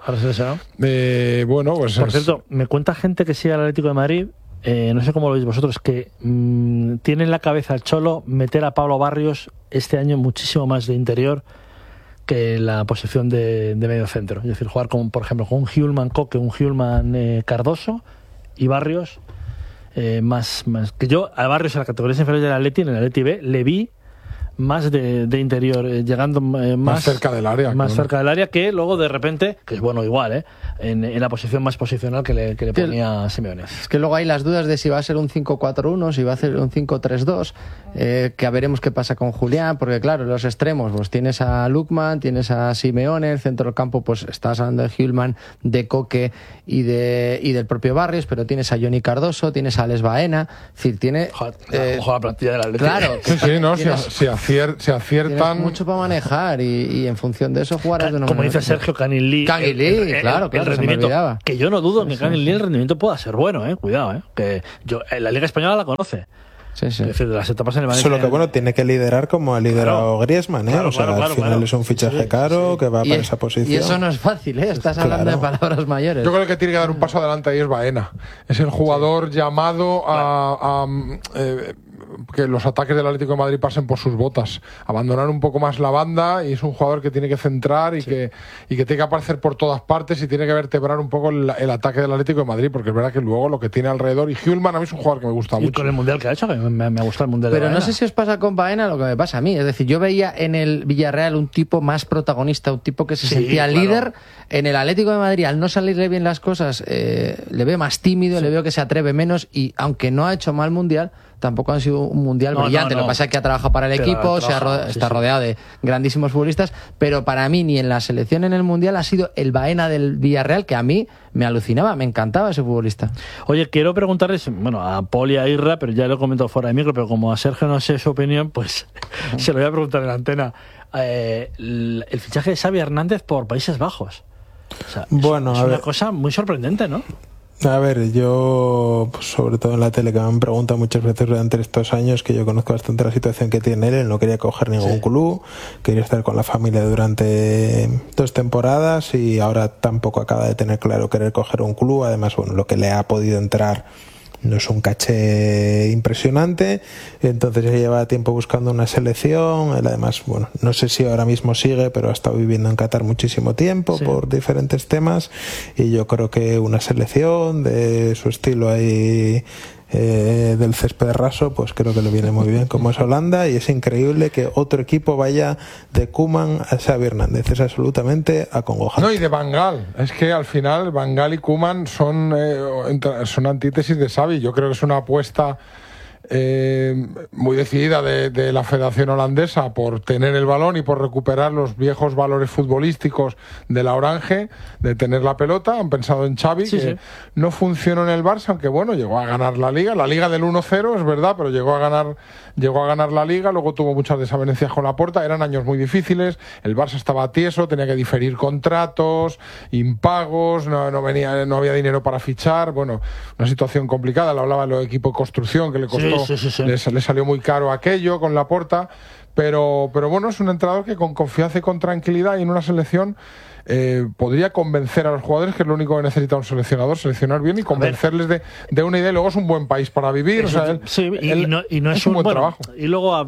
Eh, bueno, pues por es... cierto, me cuenta gente que sigue al Atlético de Madrid, eh, no sé cómo lo veis vosotros, que mmm, tiene en la cabeza el Cholo meter a Pablo Barrios este año muchísimo más de interior que la posición de, de medio centro. Es decir, jugar con, por ejemplo, con un Hjulman Coque, un Hjulman eh, Cardoso y Barrios eh, más, más... Que yo a Barrios en la categoría inferior del Atleti, en el Atleti B, le vi más de, de interior, eh, llegando eh, más, más cerca del área. Más claro. cerca del área que luego de repente, que es bueno igual, ¿eh? en, en la posición más posicional que le, que le ponía Simeone. Es que luego hay las dudas de si va a ser un cinco cuatro uno, si va a ser un cinco tres dos, eh, que a veremos qué pasa con Julián, porque claro, en los extremos pues tienes a Lookman, tienes a Simeone, el centro del campo pues estás hablando de Hjulman, de Coque y de y del propio Barrios, pero tienes a Johnny Cardoso, tienes a Alex Baena, es decir, tiene... Ojo, eh, ojo la plantilla del Atlético. Claro. Sí, sí, no, si, si, acier, si aciertan... mucho para manejar y, y en función de eso jugarás de una Como manera. dice Sergio, Canning Lee. Canning Lee, el, claro, el, claro, el rendimiento, que yo no dudo en que Canning Lee el rendimiento pueda ser bueno, eh, cuidado, eh, que yo, la Liga Española la conoce. Sí, sí. Es decir, de las etapas en el Valencia. Solo que bueno, tiene que liderar como ha liderado claro, Griezmann, ¿eh? claro, o sea, claro, al final claro. es un fichaje Sí, caro sí. que va Y para es- esa posición. Y eso no es fácil, ¿eh? Estás hablando Claro. de palabras mayores. Yo creo que el que tiene que dar un paso adelante ahí es Baena. Es el jugador llamado a, a, eh, que los ataques del Atlético de Madrid pasen por sus botas. Abandonar un poco más la banda, y es un jugador que tiene que centrar y, sí. que, y que tiene que aparecer por todas partes y tiene que vertebrar un poco el, el ataque del Atlético de Madrid, porque es verdad que luego lo que tiene alrededor, y Hjulman a mí es un jugador que me gusta y mucho. con el Mundial que ha hecho, que me, me ha gustado el Mundial Pero de no Baena. sé si os pasa con Baena lo que me pasa a mí. Es decir, yo veía en el Villarreal un tipo más protagonista, un tipo que se Sí, sentía claro. líder. En el Atlético de Madrid, al no salirle bien las cosas, eh, le veo más tímido, sí. le veo que se atreve menos, y aunque no ha hecho mal Mundial, tampoco ha sido un Mundial No, brillante. no, no. Lo que pasa es que ha trabajado para el Pero equipo, ha se ha trabajado, ro- sí, está sí. rodeado de grandísimos futbolistas, pero para mí ni en la selección ni en el Mundial ha sido el Baena del Villarreal, que a mí me alucinaba, me encantaba ese futbolista. Oye, quiero preguntarles, bueno, a Paul y a Irra, pero ya lo he comentado fuera de micro, pero como a Sergio no sé su opinión, pues uh-huh. se lo voy a preguntar en la antena. Eh, el, el fichaje de Xavi Hernández por Países Bajos. O sea, bueno, es, a es una ver. cosa muy sorprendente, ¿no? A ver, yo, pues, sobre todo en la tele, que me han preguntado muchas veces durante estos años, que yo conozco bastante la situación que tiene él. Él no quería coger ningún sí. club, quería estar con la familia durante dos temporadas, y ahora tampoco acaba de tener claro querer coger un club. Además, bueno, lo que le ha podido entrar no es un caché impresionante, entonces ya lleva tiempo buscando una selección. Él además, bueno, no sé si ahora mismo sigue, pero ha estado viviendo en Qatar muchísimo tiempo sí. por diferentes temas, y yo creo que una selección de su estilo ahí eh, del césped raso, pues creo que le viene muy bien, como es Holanda, y es increíble que otro equipo vaya de Koeman a Xavi Hernández. Es absolutamente acongojante. No, y de Van Gaal. Es que al final Van Gaal y Koeman son, eh, son antítesis de Xavi. Yo creo que es una apuesta eh, muy decidida de, de la Federación Holandesa por tener el balón y por recuperar los viejos valores futbolísticos de la Orange, de tener la pelota. Han pensado en Xavi, sí, que sí. no funcionó en el Barça, aunque bueno, llegó a ganar la Liga, la Liga del uno cero, es verdad, pero llegó a ganar llegó a ganar la Liga. Luego tuvo muchas desavenencias con Laporta, eran años muy difíciles, el Barça estaba tieso, tenía que diferir contratos, impagos, no, no venía, no había dinero para fichar, bueno, una situación complicada. Le hablaba de los equipos de construcción, que le costó, sí, sí, sí, sí. Le, le salió muy caro aquello con Laporta, pero, pero bueno, es un entrenador que con confianza y con tranquilidad y en una selección Eh, podría convencer a los jugadores, que es lo único que necesita un seleccionador, seleccionar bien y convencerles de, de una idea. Y luego es un buen país para vivir. Eso, o sea, él, sí, y, él, y, no, y no es, es un, un buen bueno, trabajo. Y luego a,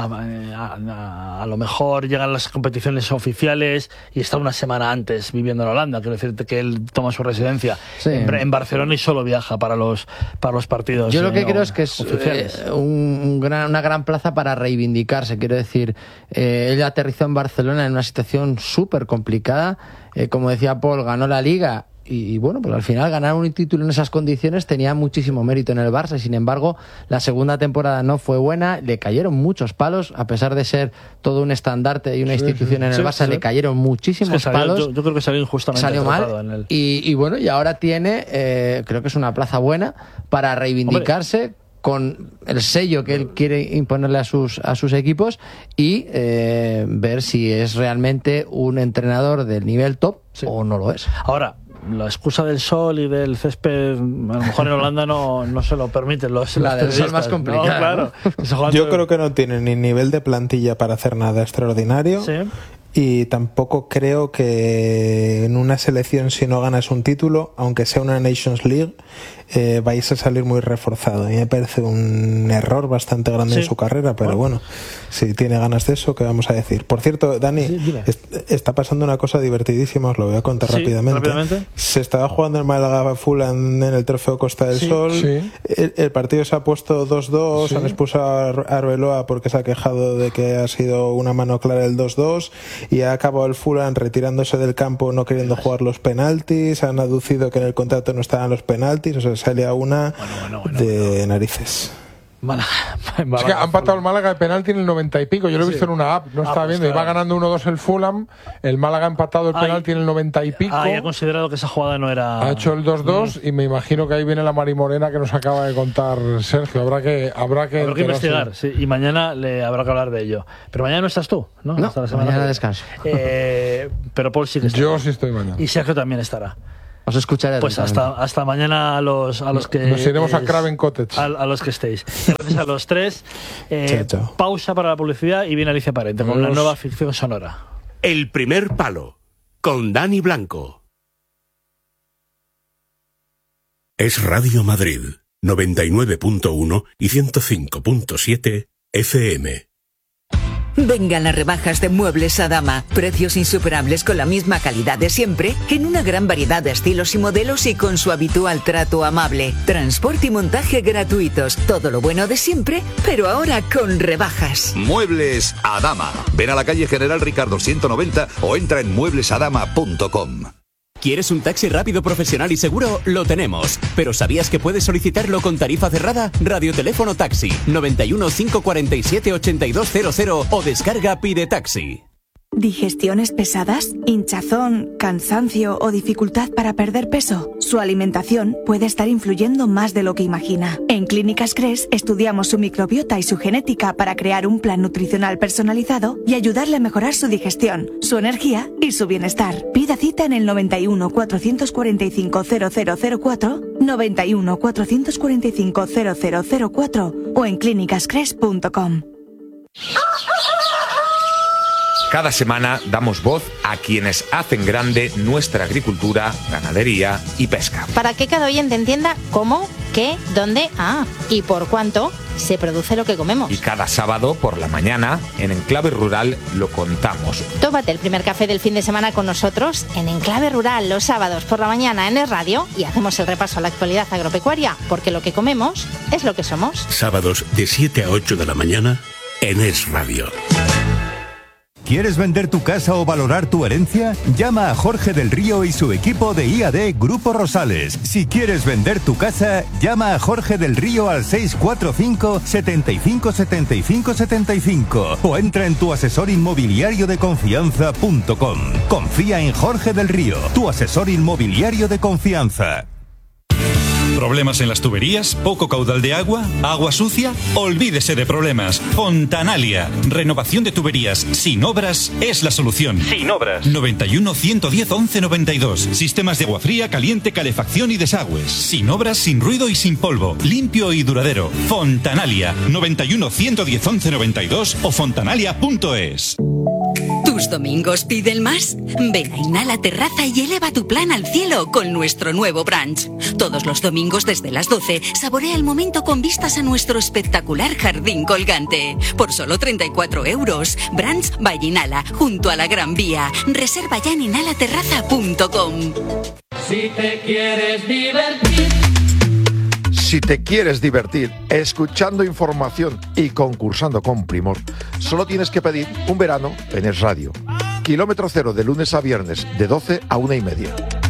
a, a, a lo mejor llegan las competiciones oficiales y está una semana antes viviendo en Holanda. Quiero decirte que él toma su residencia sí. en, en Barcelona y solo viaja para los para los partidos. Yo lo que eh, creo es que es eh, un, un gran, una gran plaza para reivindicarse. Quiero decir, eh, él aterrizó en Barcelona en una situación súper complicada. Eh, como decía Paul, ganó la Liga y, y bueno, pues al final ganar un título en esas condiciones tenía muchísimo mérito en el Barça. Y sin embargo, la segunda temporada no fue buena, le cayeron muchos palos, a pesar de ser todo un estandarte y una sí, institución sí, en el sí, Barça, sí. le cayeron muchísimos es que salió, palos. Yo, yo creo que salió injustamente salió mal en el... y, y bueno, y ahora tiene, eh, creo que es una plaza buena para reivindicarse. Hombre. Con el sello que él quiere imponerle a sus a sus equipos y eh, ver si es realmente un entrenador del nivel top sí. o no lo es. Ahora, la excusa del sol y del césped, a lo mejor en Holanda no, no se lo permiten los La del sol más complicada. No, claro. ¿no? Yo creo que no tiene ni nivel de plantilla para hacer nada extraordinario. Sí. Y tampoco creo que en una selección, si no ganas un título, aunque sea una Nations League, eh, vais a salir muy reforzado. A mí me parece un error bastante grande sí. en su carrera, pero bueno. bueno, si tiene ganas de eso, ¿qué vamos a decir? Por cierto, Dani, sí, est- está pasando una cosa divertidísima, os lo voy a contar sí, rápidamente. rápidamente. Se estaba jugando el Málaga Fulham en el Trofeo Costa del sí, Sol, sí. El, el partido se ha puesto dos dos, sí. han expulsado a Arbeloa porque se ha quejado de que ha sido una mano clara el dos dos y ha acabado el Fulham retirándose del campo, no queriendo jugar los penaltis, han aducido que en el contrato no estaban los penaltis, o sea, sale a una bueno, bueno, bueno, de bueno. narices. Málaga. Es que han patado el Málaga de penalti en el noventa y pico. Yo lo he visto sí. en una app, no ah, estaba pues viendo. Claro. Iba ganando uno dos el Fulham. El Málaga ha empatado el penalti en el noventa y pico. Ah, y ha considerado que esa jugada no era. Ha hecho el dos dos mm. y me imagino que ahí viene la Mari Morena que nos acaba de contar Sergio. Habrá que habrá que, habrá que investigar. Sí, y mañana le habrá que hablar de ello. Pero mañana no estás tú, ¿no? No, Hasta la semana mañana descanso. Eh, pero Paul sí que está. Yo sí estoy mañana. Y Sergio también estará. Os escucharé. Pues hasta, hasta mañana a los, a los que... Nos iremos a Craven Cottage. A, a los que estéis. Gracias a los tres. Eh, chao, chao. Pausa para la publicidad y viene Alicia Parente con la nueva ficción sonora. El primer palo, con Dani Blanco. Es Radio Madrid, noventa y nueve punto uno y ciento cinco punto siete F M. Vengan las rebajas de Muebles Adama. Precios insuperables con la misma calidad de siempre, en una gran variedad de estilos y modelos y con su habitual trato amable. Transporte y montaje gratuitos. Todo lo bueno de siempre, pero ahora con rebajas. Muebles Adama. Ven a la calle General Ricardo ciento noventa o entra en muebles adama punto com. ¿Quieres un taxi rápido, profesional y seguro? Lo tenemos. ¿Pero sabías que puedes solicitarlo con tarifa cerrada? Radioteléfono Taxi noventa y uno, cinco cuarenta y siete, ochenta y dos cero cero o descarga Pide Taxi. ¿Digestiones pesadas? ¿Hinchazón, cansancio o dificultad para perder peso? Su alimentación puede estar influyendo más de lo que imagina. En Clínicas Cres estudiamos su microbiota y su genética para crear un plan nutricional personalizado y ayudarle a mejorar su digestión, su energía y su bienestar. Pida cita en el noventa y uno, cuatrocientos cuarenta y cinco, cero cero cero cuatro, noventa y uno, cuatrocientos cuarenta y cinco, cero cero cero cuatro o en clínicas cres punto com. Cada semana damos voz a quienes hacen grande nuestra agricultura, ganadería y pesca. Para que cada oyente entienda cómo, qué, dónde, ah, y por cuánto se produce lo que comemos. Y cada sábado por la mañana, en Enclave Rural, lo contamos. Tómate el primer café del fin de semana con nosotros en Enclave Rural los sábados por la mañana en Es Radio y hacemos el repaso a la actualidad agropecuaria, porque lo que comemos es lo que somos. Sábados de siete a ocho de la mañana en Es Radio. ¿Quieres vender tu casa o valorar tu herencia? Llama a Jorge del Río y su equipo de I A D Grupo Rosales. Si quieres vender tu casa, llama a Jorge del Río al seis cuatro cinco, setenta y cinco, setenta y cinco, setenta y cinco o entra en tu asesor inmobiliario de confianza punto com. Confía en Jorge del Río, tu asesor inmobiliario de confianza. ¿Problemas en las tuberías? ¿Poco caudal de agua? ¿Agua sucia? Olvídese de problemas. Fontanalia. Renovación de tuberías sin obras es la solución. Sin obras. noventa y uno, ciento diez, once noventa y dos. Sistemas de agua fría, caliente, calefacción y desagües. Sin obras, sin ruido y sin polvo. Limpio y duradero. Fontanalia. noventa y uno, ciento diez, once noventa y dos o fontanalia punto es. ¿Tus domingos piden más? Ven a Inhala Terraza y eleva tu plan al cielo con nuestro nuevo brunch. Todos los domingos desde las doce, saborea el momento con vistas a nuestro espectacular jardín colgante. Por solo treinta y cuatro euros. Brunch by Inhala, junto a la Gran Vía. Reserva ya en inhala terraza punto com. Si te quieres divertir... Si te quieres divertir escuchando información y concursando con Primor, solo tienes que pedir un verano en Es Radio. Kilómetro cero de lunes a viernes, de doce a una y media.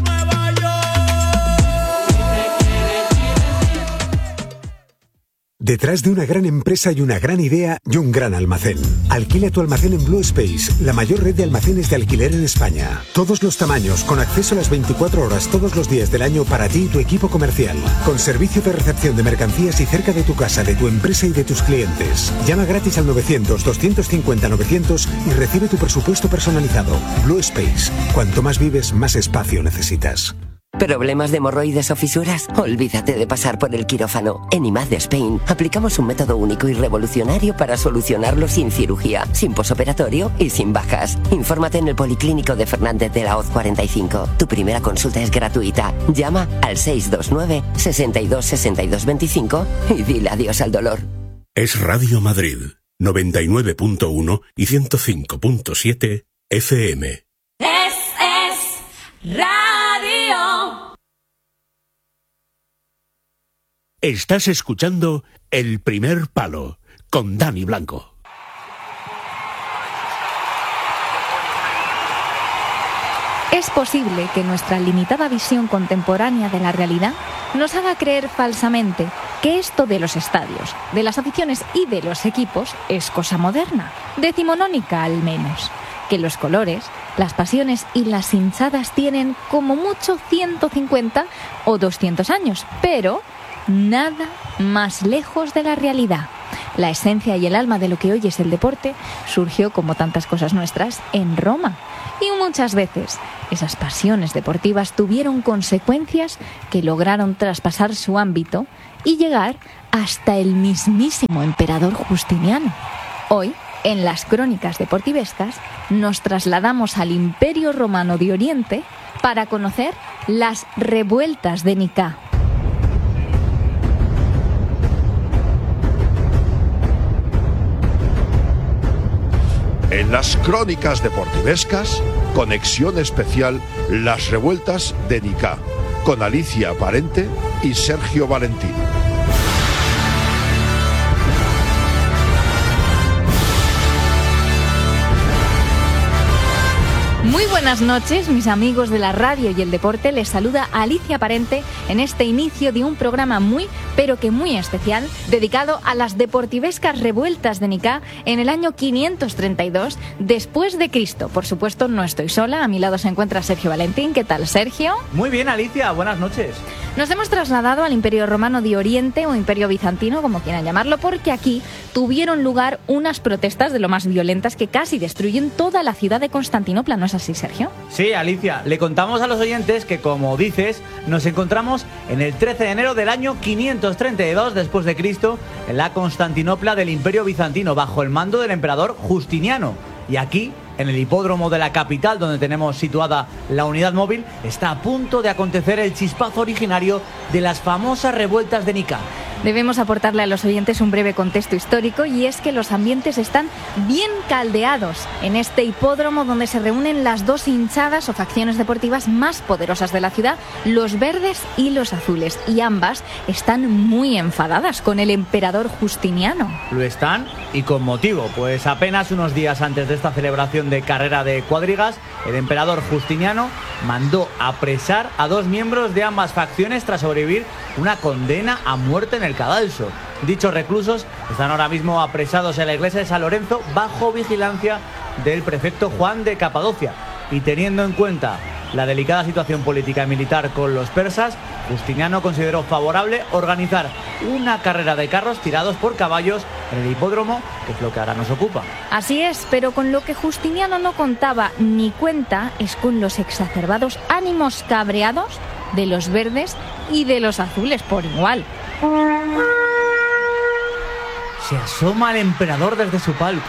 Detrás de una gran empresa hay una gran idea y un gran almacén. Alquila tu almacén en Blue Space, la mayor red de almacenes de alquiler en España. Todos los tamaños, con acceso a las veinticuatro horas todos los días del año para ti y tu equipo comercial. Con servicio de recepción de mercancías y cerca de tu casa, de tu empresa y de tus clientes. Llama gratis al novecientos, doscientos cincuenta, novecientos y recibe tu presupuesto personalizado. Blue Space. Cuanto más vives, más espacio necesitas. ¿Problemas de hemorroides o fisuras? Olvídate de pasar por el quirófano. En I M A D Spain aplicamos un método único y revolucionario para solucionarlo sin cirugía, sin posoperatorio y sin bajas. Infórmate en el Policlínico de Fernández de la Hoz cuarenta y cinco. Tu primera consulta es gratuita. Llama al seis dos nueve, sesenta y dos, sesenta y dos veinticinco y dile adiós al dolor. Es Radio Madrid, noventa y nueve punto uno y ciento cinco punto siete F M. Es, es Radio. Estás escuchando El Primer Palo con Dani Blanco. Es posible que nuestra limitada visión contemporánea de la realidad nos haga creer falsamente que esto de los estadios, de las aficiones y de los equipos es cosa moderna, decimonónica al menos, que los colores, las pasiones y las hinchadas tienen como mucho ciento cincuenta o doscientos años, pero nada más lejos de la realidad. La esencia y el alma de lo que hoy es el deporte surgió, como tantas cosas nuestras, en Roma. Y muchas veces esas pasiones deportivas tuvieron consecuencias que lograron traspasar su ámbito y llegar hasta el mismísimo emperador Justiniano. Hoy, en las crónicas deportivescas, nos trasladamos al Imperio Romano de Oriente para conocer las revueltas de Nicea. En las crónicas deportivescas, conexión especial Las Revueltas de Nicea, con Alicia Parente y Sergio Valentín. Muy buenas noches, mis amigos de la radio y el deporte. Les saluda Alicia Parente en este inicio de un programa muy, pero que muy especial, dedicado a las deportivescas revueltas de Nicea en el año quinientos treinta y dos después de Cristo. Por supuesto, no estoy sola, a mi lado se encuentra Sergio Valentín. ¿Qué tal, Sergio? Muy bien, Alicia, buenas noches. Nos hemos trasladado al Imperio Romano de Oriente o Imperio Bizantino, como quieran llamarlo, porque aquí tuvieron lugar unas protestas de lo más violentas que casi destruyen toda la ciudad de Constantinopla, ¿no es así, Sergio? Sí, Alicia, le contamos a los oyentes que, como dices, nos encontramos en el trece de enero del año quinientos treinta y dos después de Cristo en la Constantinopla del Imperio Bizantino, bajo el mando del emperador Justiniano. Y aquí, en el hipódromo de la capital, donde tenemos situada la unidad móvil, está a punto de acontecer el chispazo originario de las famosas revueltas de Nicea. Debemos aportarle a los oyentes un breve contexto histórico, y es que los ambientes están bien caldeados en este hipódromo donde se reúnen las dos hinchadas o facciones deportivas más poderosas de la ciudad, los verdes y los azules, y ambas están muy enfadadas con el emperador Justiniano. Lo están, y con motivo, pues apenas unos días antes de esta celebración de carrera de cuadrigas, el emperador Justiniano mandó apresar a dos miembros de ambas facciones tras sobrevivir una condena a muerte en el cadalso. Dichos reclusos están ahora mismo apresados en la iglesia de San Lorenzo bajo vigilancia del prefecto Juan de Capadocia. Y teniendo en cuenta la delicada situación política y militar con los persas, Justiniano consideró favorable organizar una carrera de carros tirados por caballos en el hipódromo, que es lo que ahora nos ocupa. Así es, pero con lo que Justiniano no contaba ni cuenta es con los exacerbados ánimos cabreados de los verdes y de los azules por igual. Se asoma el emperador desde su palco.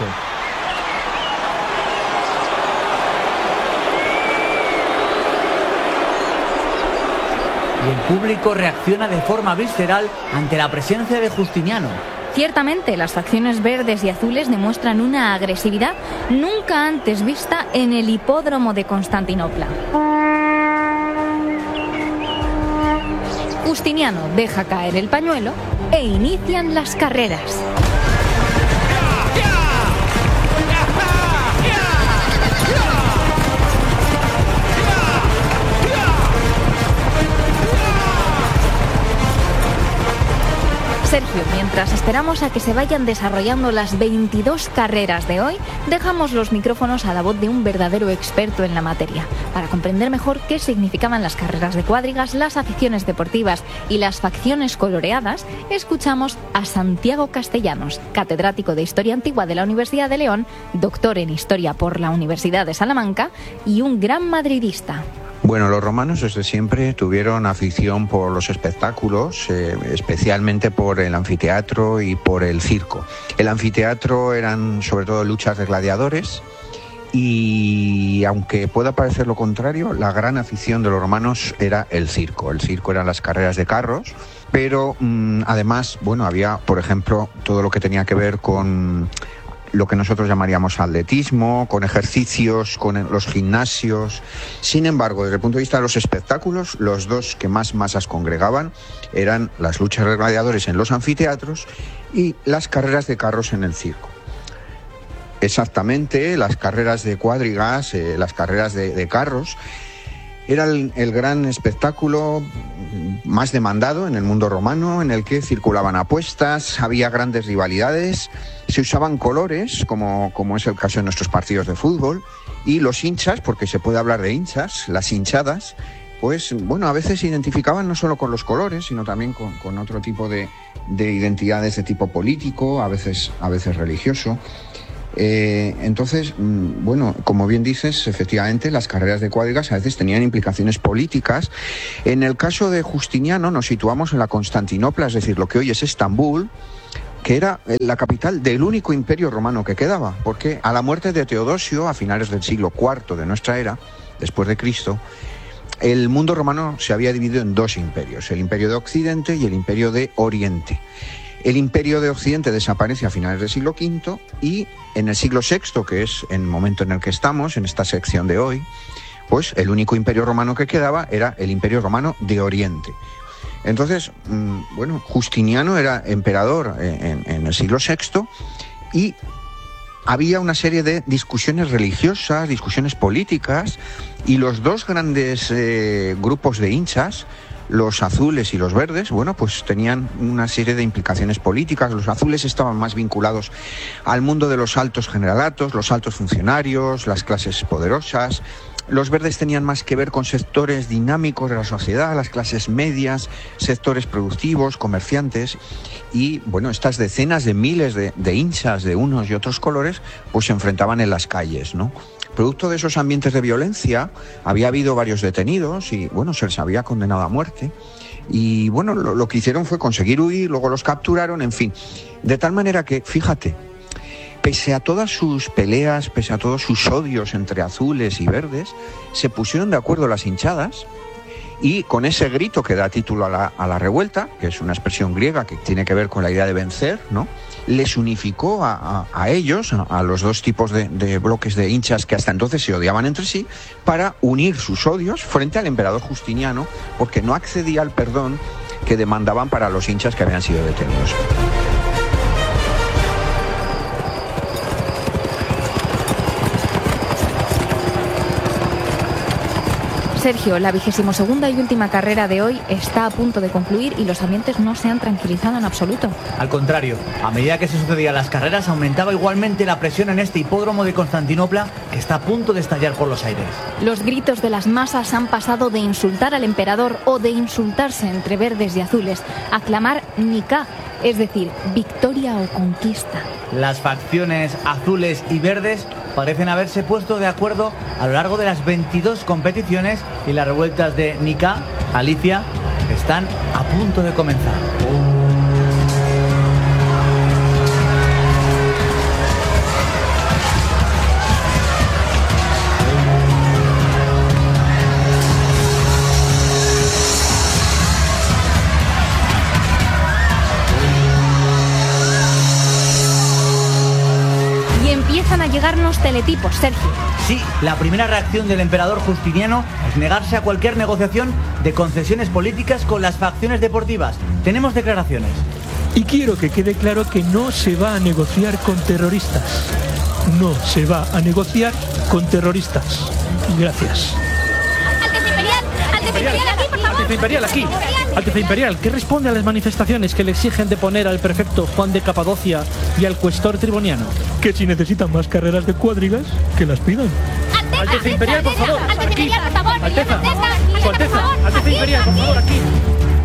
Y el público reacciona de forma visceral ante la presencia de Justiniano. Ciertamente, las facciones verdes y azules demuestran una agresividad nunca antes vista en el hipódromo de Constantinopla. Justiniano deja caer el pañuelo e inician las carreras. Sergio, mientras esperamos a que se vayan desarrollando las veintidós carreras de hoy, dejamos los micrófonos a la voz de un verdadero experto en la materia. Para comprender mejor qué significaban las carreras de cuadrigas, las aficiones deportivas y las facciones coloreadas, escuchamos a Santiago Castellanos, catedrático de Historia Antigua de la Universidad de León, doctor en Historia por la Universidad de Salamanca y un gran madridista. Bueno, los romanos desde siempre tuvieron afición por los espectáculos, eh, especialmente por el anfiteatro y por el circo. El anfiteatro eran sobre todo luchas de gladiadores y, aunque pueda parecer lo contrario, la gran afición de los romanos era el circo. El circo eran las carreras de carros, pero mmm, además, bueno, había, por ejemplo, todo lo que tenía que ver con lo que nosotros llamaríamos atletismo, con ejercicios, con los gimnasios. Sin embargo, desde el punto de vista de los espectáculos, los dos que más masas congregaban eran las luchas de gladiadores en los anfiteatros y las carreras de carros en el circo. Exactamente, las carreras de cuadrigas, eh, las carreras de, de carros, era el, el gran espectáculo más demandado en el mundo romano, en el que circulaban apuestas, había grandes rivalidades, se usaban colores, como, como es el caso en nuestros partidos de fútbol, y los hinchas, porque se puede hablar de hinchas, las hinchadas, pues bueno, a veces se identificaban no solo con los colores, sino también con, con otro tipo de, de identidades de tipo político, a veces, a veces religioso. Eh, entonces, bueno, como bien dices, efectivamente las carreras de cuadrigas a veces tenían implicaciones políticas. En el caso de Justiniano nos situamos en la Constantinopla, es decir, lo que hoy es Estambul, que era la capital del único imperio romano que quedaba, porque a la muerte de Teodosio, a finales del siglo cuarto de nuestra era, después de Cristo, el mundo romano se había dividido en dos imperios, el imperio de Occidente y el imperio de Oriente. El imperio de Occidente desaparece a finales del siglo quinto y en el siglo sexto, que es el momento en el que estamos, en esta sección de hoy, pues el único imperio romano que quedaba era el imperio romano de Oriente. Entonces, bueno, Justiniano era emperador en, en el siglo sexto y había una serie de discusiones religiosas, discusiones políticas, y los dos grandes eh, grupos de hinchas, los azules y los verdes, bueno, pues tenían una serie de implicaciones políticas. Los azules estaban más vinculados al mundo de los altos generalatos, los altos funcionarios, las clases poderosas. Los verdes tenían más que ver con sectores dinámicos de la sociedad, las clases medias, sectores productivos, comerciantes. Y, bueno, estas decenas de miles de, de hinchas de unos y otros colores, pues se enfrentaban en las calles, ¿no? Producto de esos ambientes de violencia, había habido varios detenidos y, bueno, se les había condenado a muerte. Y, bueno, lo, lo que hicieron fue conseguir huir, luego los capturaron, en fin. De tal manera que, fíjate, pese a todas sus peleas, pese a todos sus odios entre azules y verdes, se pusieron de acuerdo las hinchadas y con ese grito que da título a la, a la revuelta, que es una expresión griega que tiene que ver con la idea de vencer, ¿no?, les unificó a, a, a ellos, a, a los dos tipos de, de bloques de hinchas que hasta entonces se odiaban entre sí, para unir sus odios frente al emperador Justiniano, porque no accedía al perdón que demandaban para los hinchas que habían sido detenidos. Sergio, la vigésimo segunda y última carrera de hoy está a punto de concluir y los ambientes no se han tranquilizado en absoluto. Al contrario, a medida que se sucedían las carreras aumentaba igualmente la presión en este hipódromo de Constantinopla que está a punto de estallar por los aires. Los gritos de las masas han pasado de insultar al emperador o de insultarse entre verdes y azules a clamar Nika, es decir, victoria o conquista. Las facciones azules y verdes parecen haberse puesto de acuerdo a lo largo de las veintidós competiciones y las revueltas de Nika, Alicia, están a punto de comenzar. A llegarnos teletipos, Sergio. Sí, la primera reacción del emperador Justiniano es negarse a cualquier negociación de concesiones políticas con las facciones deportivas. Tenemos declaraciones. Y quiero que quede claro que no se va a negociar con terroristas. No se va a negociar con terroristas. Gracias. Alteza Imperial, Alteza Imperial, aquí, por favor. Alteza Imperial, aquí. Alteza Imperial, ¿qué responde a las manifestaciones que le exigen deponer al prefecto Juan de Capadocia y al cuestor triboniano? Que si necesitan más carreras de cuadrigas, que las pidan. Alteza, Alteza Imperial, por favor. Alteza Aquí. Imperial, por favor. Alteza, Alteza, Su Alteza, Alteza Imperial, por favor, aquí.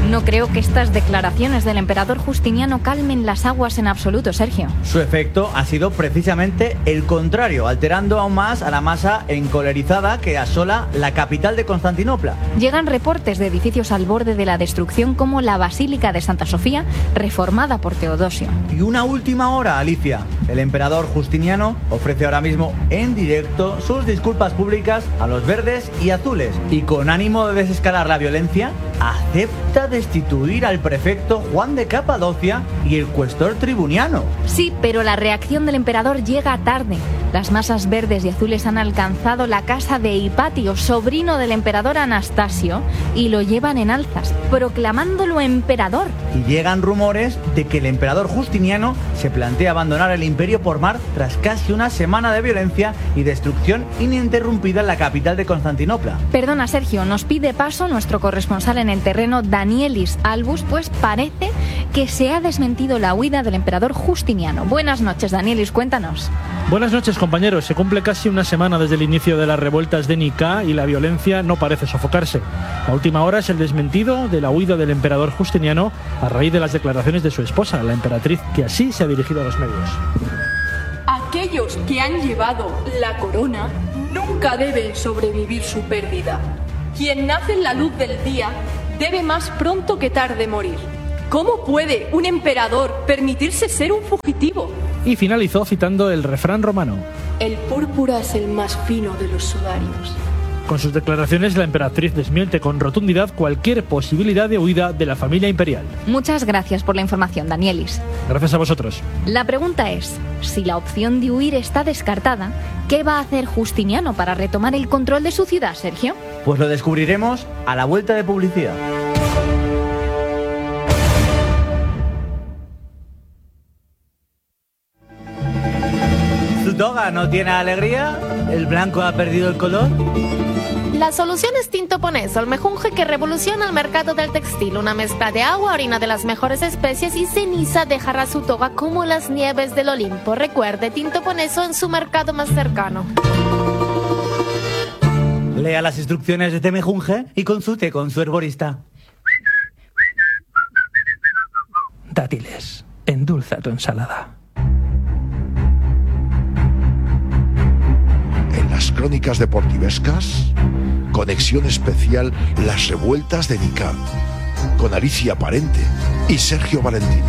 No creo que estas declaraciones del emperador Justiniano calmen las aguas en absoluto, Sergio. Su efecto ha sido precisamente el contrario, alterando aún más a la masa encolerizada que asola la capital de Constantinopla. Llegan reportes de edificios al borde de la destrucción como la Basílica de Santa Sofía, reformada por Teodosio. Y una última hora, Alicia. El emperador Justiniano ofrece ahora mismo en directo sus disculpas públicas a los verdes y azules. Y con ánimo de desescalar la violencia, acepta destituir al prefecto Juan de Capadocia y el cuestor tribuniano. Sí, pero la reacción del emperador llega tarde. Las masas verdes y azules han alcanzado la casa de Hipatio, sobrino del emperador Anastasio, y lo llevan en alzas, proclamándolo emperador. Y llegan rumores de que el emperador Justiniano se plantea abandonar el imperio por mar tras casi una semana de violencia y destrucción ininterrumpida en la capital de Constantinopla. Perdona, Sergio, nos pide paso nuestro corresponsal en el terreno, Danielis Albus, pues parece que se ha desmentido la huida del emperador Justiniano. Buenas noches, Danielis, cuéntanos. Buenas noches, compañeros. Se cumple casi una semana desde el inicio de las revueltas de Nicá y la violencia no parece sofocarse. La última hora es el desmentido de la huida del emperador Justiniano a raíz de las declaraciones de su esposa, la emperatriz, que así se ha dirigido a los medios. Aquellos que han llevado la corona nunca deben sobrevivir su pérdida. Quien nace en la luz del día debe más pronto que tarde morir. ¿Cómo puede un emperador permitirse ser un fugitivo? Y finalizó citando el refrán romano. El púrpura es el más fino de los sudarios. Con sus declaraciones, la emperatriz desmiente con rotundidad cualquier posibilidad de huida de la familia imperial. Muchas gracias por la información, Danielis. Gracias a vosotros. La pregunta es, si la opción de huir está descartada, ¿qué va a hacer Justiniano para retomar el control de su ciudad, Sergio? Pues lo descubriremos a la vuelta de publicidad. ¿Su toga no tiene alegría? ¿El blanco ha perdido el color? La solución es Tinto Poneso, el mejunje que revoluciona el mercado del textil. Una mezcla de agua, orina de las mejores especies y ceniza dejará su toga como las nieves del Olimpo. Recuerde, Tinto Poneso en su mercado más cercano. Lea las instrucciones de este mejunje y consulte con su herborista. Dátiles, endulza tu ensalada. En las crónicas deportivescas, conexión especial Las Revueltas de Nicá, con Alicia Parente y Sergio Valentín.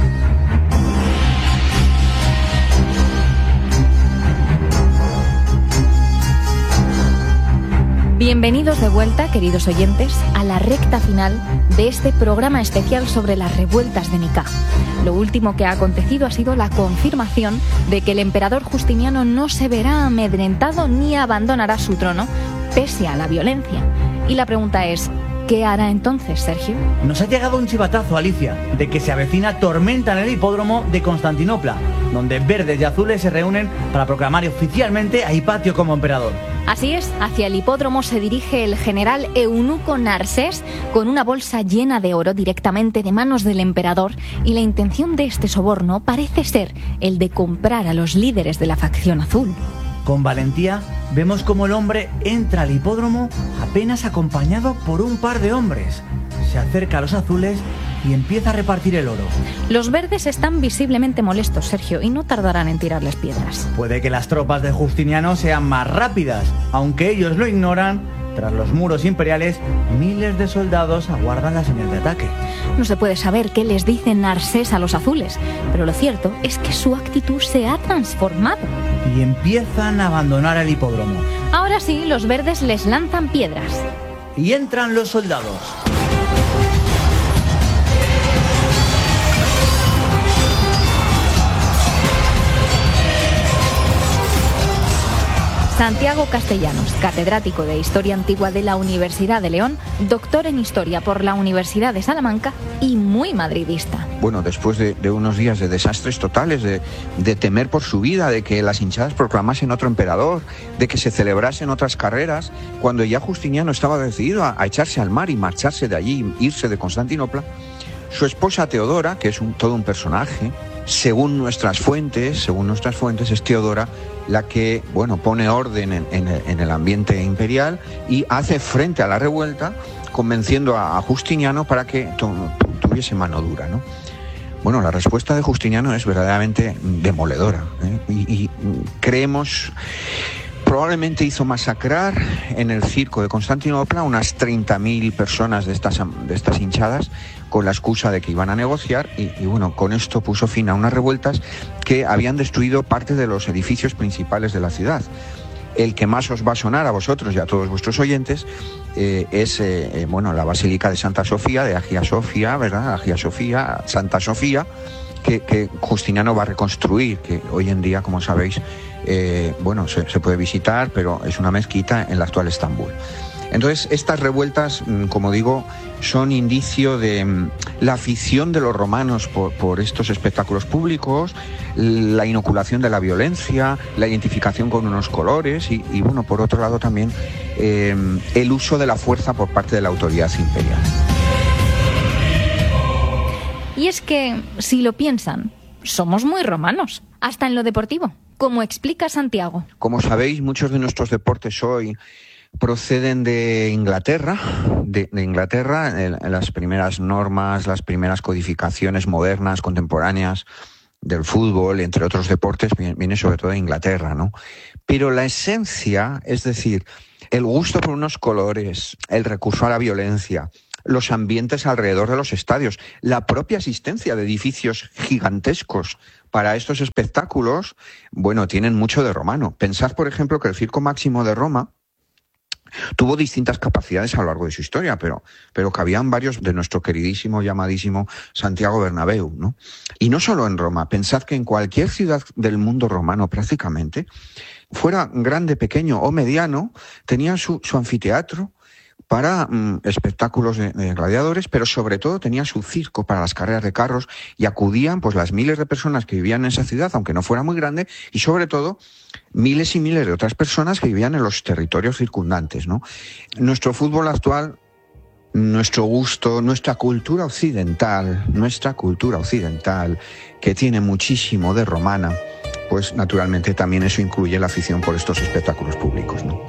Bienvenidos de vuelta, queridos oyentes, a la recta final de este programa especial sobre las revueltas de Nicá. Lo último que ha acontecido ha sido la confirmación de que el emperador Justiniano no se verá amedrentado ni abandonará su trono, pese a la violencia. Y la pregunta es, ¿qué hará entonces, Sergio? Nos ha llegado un chivatazo, Alicia, de que se avecina tormenta en el hipódromo de Constantinopla, donde verdes y azules se reúnen para proclamar oficialmente a Hipatio como emperador. Así es, hacia el hipódromo se dirige el general eunuco Narsés con una bolsa llena de oro directamente de manos del emperador, y la intención de este soborno parece ser el de comprar a los líderes de la facción azul. Con valentía vemos cómo el hombre entra al hipódromo apenas acompañado por un par de hombres. Se acerca a los azules y empieza a repartir el oro. Los verdes están visiblemente molestos, Sergio, y no tardarán en tirarles piedras. Puede que las tropas de Justiniano sean más rápidas, aunque ellos lo ignoran. Tras los muros imperiales, miles de soldados aguardan la señal de ataque. No se puede saber qué les dice Narsés a los azules, pero lo cierto es que su actitud se ha transformado. Y empiezan a abandonar el hipódromo. Ahora sí, los verdes les lanzan piedras. Y entran los soldados. Santiago Castellanos, catedrático de Historia Antigua de la Universidad de León, doctor en Historia por la Universidad de Salamanca y muy madridista. Bueno, después de, de unos días de desastres totales, de, de temer por su vida, de que las hinchadas proclamasen otro emperador, de que se celebrasen otras carreras, cuando ya Justiniano estaba decidido a, a echarse al mar y marcharse de allí, irse de Constantinopla, su esposa Teodora, que es un, todo un personaje, según nuestras fuentes, según nuestras fuentes, es Teodora la que, bueno, pone orden en, en, en el ambiente imperial y hace frente a la revuelta, convenciendo a, a Justiniano para que to, tuviese mano dura, ¿no? Bueno, la respuesta de Justiniano es verdaderamente demoledora, ¿eh? y, y creemos... Probablemente hizo masacrar en el circo de Constantinopla unas treinta mil personas de estas, de estas hinchadas con la excusa de que iban a negociar y, y bueno, con esto puso fin a unas revueltas que habían destruido parte de los edificios principales de la ciudad. El que más os va a sonar a vosotros y a todos vuestros oyentes eh, es eh, eh, bueno, la Basílica de Santa Sofía, de Hagia Sofía, ¿verdad? Hagia Sofía, Santa Sofía, que, que Justiniano va a reconstruir, que hoy en día, como sabéis, Eh, bueno, se, se puede visitar, pero es una mezquita en la actual Estambul. Entonces, estas revueltas, como digo, son indicio de la afición de los romanos por, por estos espectáculos públicos, la inoculación de la violencia, la identificación con unos colores y, y bueno, por otro lado también eh, el uso de la fuerza por parte de la autoridad imperial. Y es que, si lo piensan, somos muy romanos, hasta en lo deportivo, como explica Santiago. Como sabéis, muchos de nuestros deportes hoy proceden de Inglaterra, de, de Inglaterra, en, en las primeras normas, las primeras codificaciones modernas, contemporáneas del fútbol, entre otros deportes, viene sobre todo de Inglaterra, ¿no? Pero la esencia, es decir, el gusto por unos colores, el recurso a la violencia, los ambientes alrededor de los estadios, la propia existencia de edificios gigantescos para estos espectáculos, bueno, tienen mucho de romano. Pensad, por ejemplo, que el Circo Máximo de Roma tuvo distintas capacidades a lo largo de su historia, pero, pero cabían varios de nuestro queridísimo, llamadísimo Santiago Bernabéu, ¿no? Y no solo en Roma, pensad que en cualquier ciudad del mundo romano prácticamente, fuera grande, pequeño o mediano, tenía su, su anfiteatro para mm, espectáculos de, de gladiadores, pero sobre todo tenía su circo para las carreras de carros y acudían pues las miles de personas que vivían en esa ciudad, aunque no fuera muy grande, y sobre todo miles y miles de otras personas que vivían en los territorios circundantes, ¿no? Nuestro fútbol actual, nuestro gusto, nuestra cultura occidental, nuestra cultura occidental, que tiene muchísimo de romana, pues naturalmente también eso incluye la afición por estos espectáculos públicos, ¿no?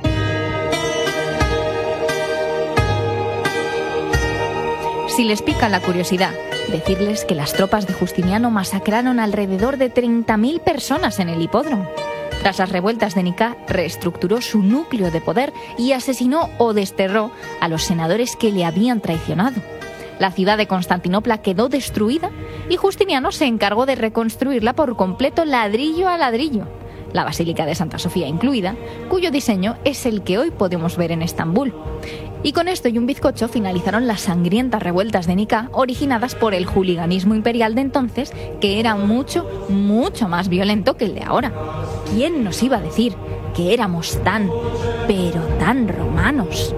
Si les pica la curiosidad, decirles que las tropas de Justiniano masacraron alrededor de treinta mil personas en el hipódromo. Tras las revueltas de Nicea, reestructuró su núcleo de poder y asesinó o desterró a los senadores que le habían traicionado. La ciudad de Constantinopla quedó destruida y Justiniano se encargó de reconstruirla por completo ladrillo a ladrillo, la Basílica de Santa Sofía incluida, cuyo diseño es el que hoy podemos ver en Estambul. Y con esto y un bizcocho finalizaron las sangrientas revueltas de Nicea originadas por el juliganismo imperial de entonces, que era mucho, mucho más violento que el de ahora. ¿Quién nos iba a decir que éramos tan, pero tan romanos?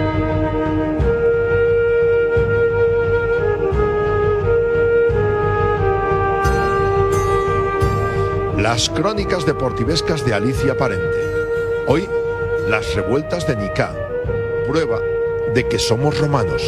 Las crónicas deportivescas de Alicia Parente. Hoy, las revueltas de Nicea. Prueba de que somos romanos.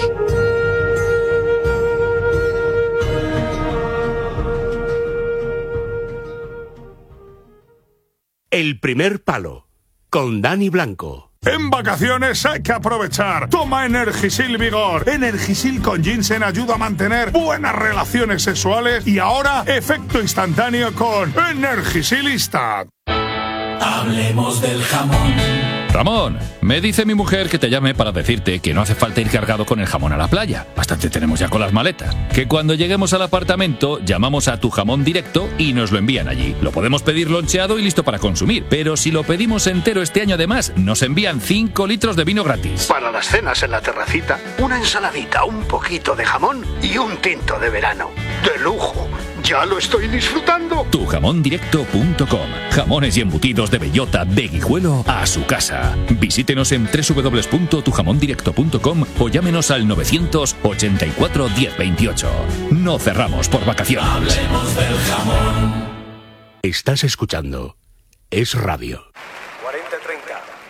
El primer palo, con Dani Blanco. En vacaciones hay que aprovechar. Toma Energisil Vigor. Energisil con ginseng ayuda a mantener buenas relaciones sexuales y ahora efecto instantáneo con Energisil Instant. Hablemos del jamón. Ramón, me dice mi mujer que te llame para decirte que no hace falta ir cargado con el jamón a la playa. Bastante tenemos ya con las maletas. Que cuando lleguemos al apartamento llamamos a Tu Jamón Directo y nos lo envían allí. Lo podemos pedir loncheado y listo para consumir. Pero si lo pedimos entero este año además, nos envían cinco litros de vino gratis. Para las cenas en la terracita, una ensaladita, un poquito de jamón y un tinto de verano. ¡De lujo! ¡Ya lo estoy disfrutando! tu jamón directo punto com. Jamones y embutidos de bellota de Guijuelo a su casa. Visítenos en doble u doble u doble u punto tu jamón directo punto com o llámenos al novecientos ochenta y cuatro diez veintiocho. No cerramos por vacaciones. Hablemos del jamón. Estás escuchando Es Radio. cuarenta treinta.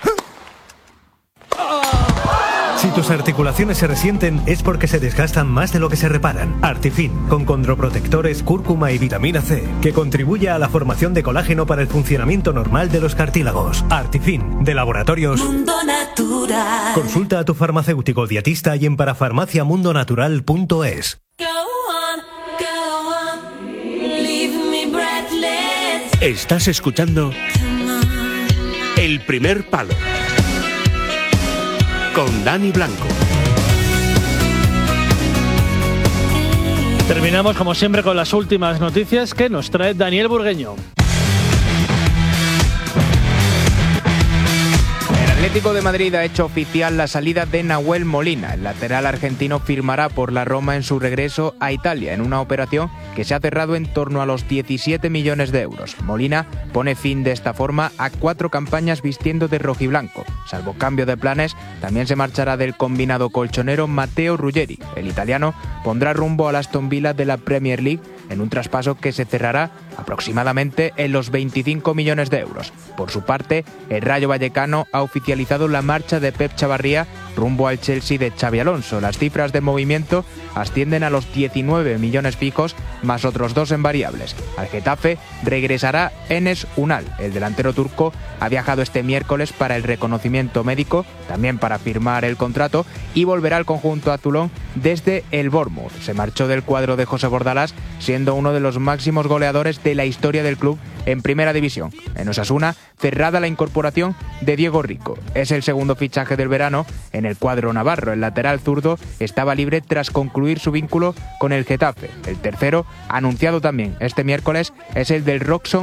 Si tus articulaciones se resienten es porque se desgastan más de lo que se reparan. Artifin, con condroprotectores, cúrcuma y vitamina C, que contribuye a la formación de colágeno para el funcionamiento normal de los cartílagos. Artifin, de Laboratorios Mundo Natural. Consulta a tu farmacéutico dietista y en parafarmaciamundonatural punto es. Go Estás escuchando El Primer Palo con Dani Blanco. Terminamos como siempre con las últimas noticias que nos trae Daniel Burgueño. El Atlético de Madrid ha hecho oficial la salida de Nahuel Molina. El lateral argentino firmará por la Roma en su regreso a Italia, en una operación que se ha cerrado en torno a los diecisiete millones de euros. Molina pone fin de esta forma a cuatro campañas vistiendo de rojiblanco. Salvo cambio de planes, también se marchará del combinado colchonero Matteo Ruggeri. El italiano pondrá rumbo al Aston Villa de la Premier League en un traspaso que se cerrará aproximadamente en los veinticinco millones de euros. Por su parte, el Rayo Vallecano ha oficializado la marcha de Pep Chavarría rumbo al Chelsea de Xabi Alonso. Las cifras de movimiento ascienden a los diecinueve millones fijos más otros dos en variables. Al Getafe regresará Enes Unal. El delantero turco ha viajado este miércoles para el reconocimiento médico, también para firmar el contrato, y volverá al conjunto azulón desde el Bournemouth. Se marchó del cuadro de José Bordalás, siendo uno de los máximos goleadores de la historia del club en Primera División. En Osasuna, cerrada la incorporación de Diego Rico. Es el segundo fichaje del verano en el cuadro navarro. El lateral zurdo estaba libre tras concluir su vínculo con el Getafe. El tercero, anunciado también este miércoles, es el del Roxon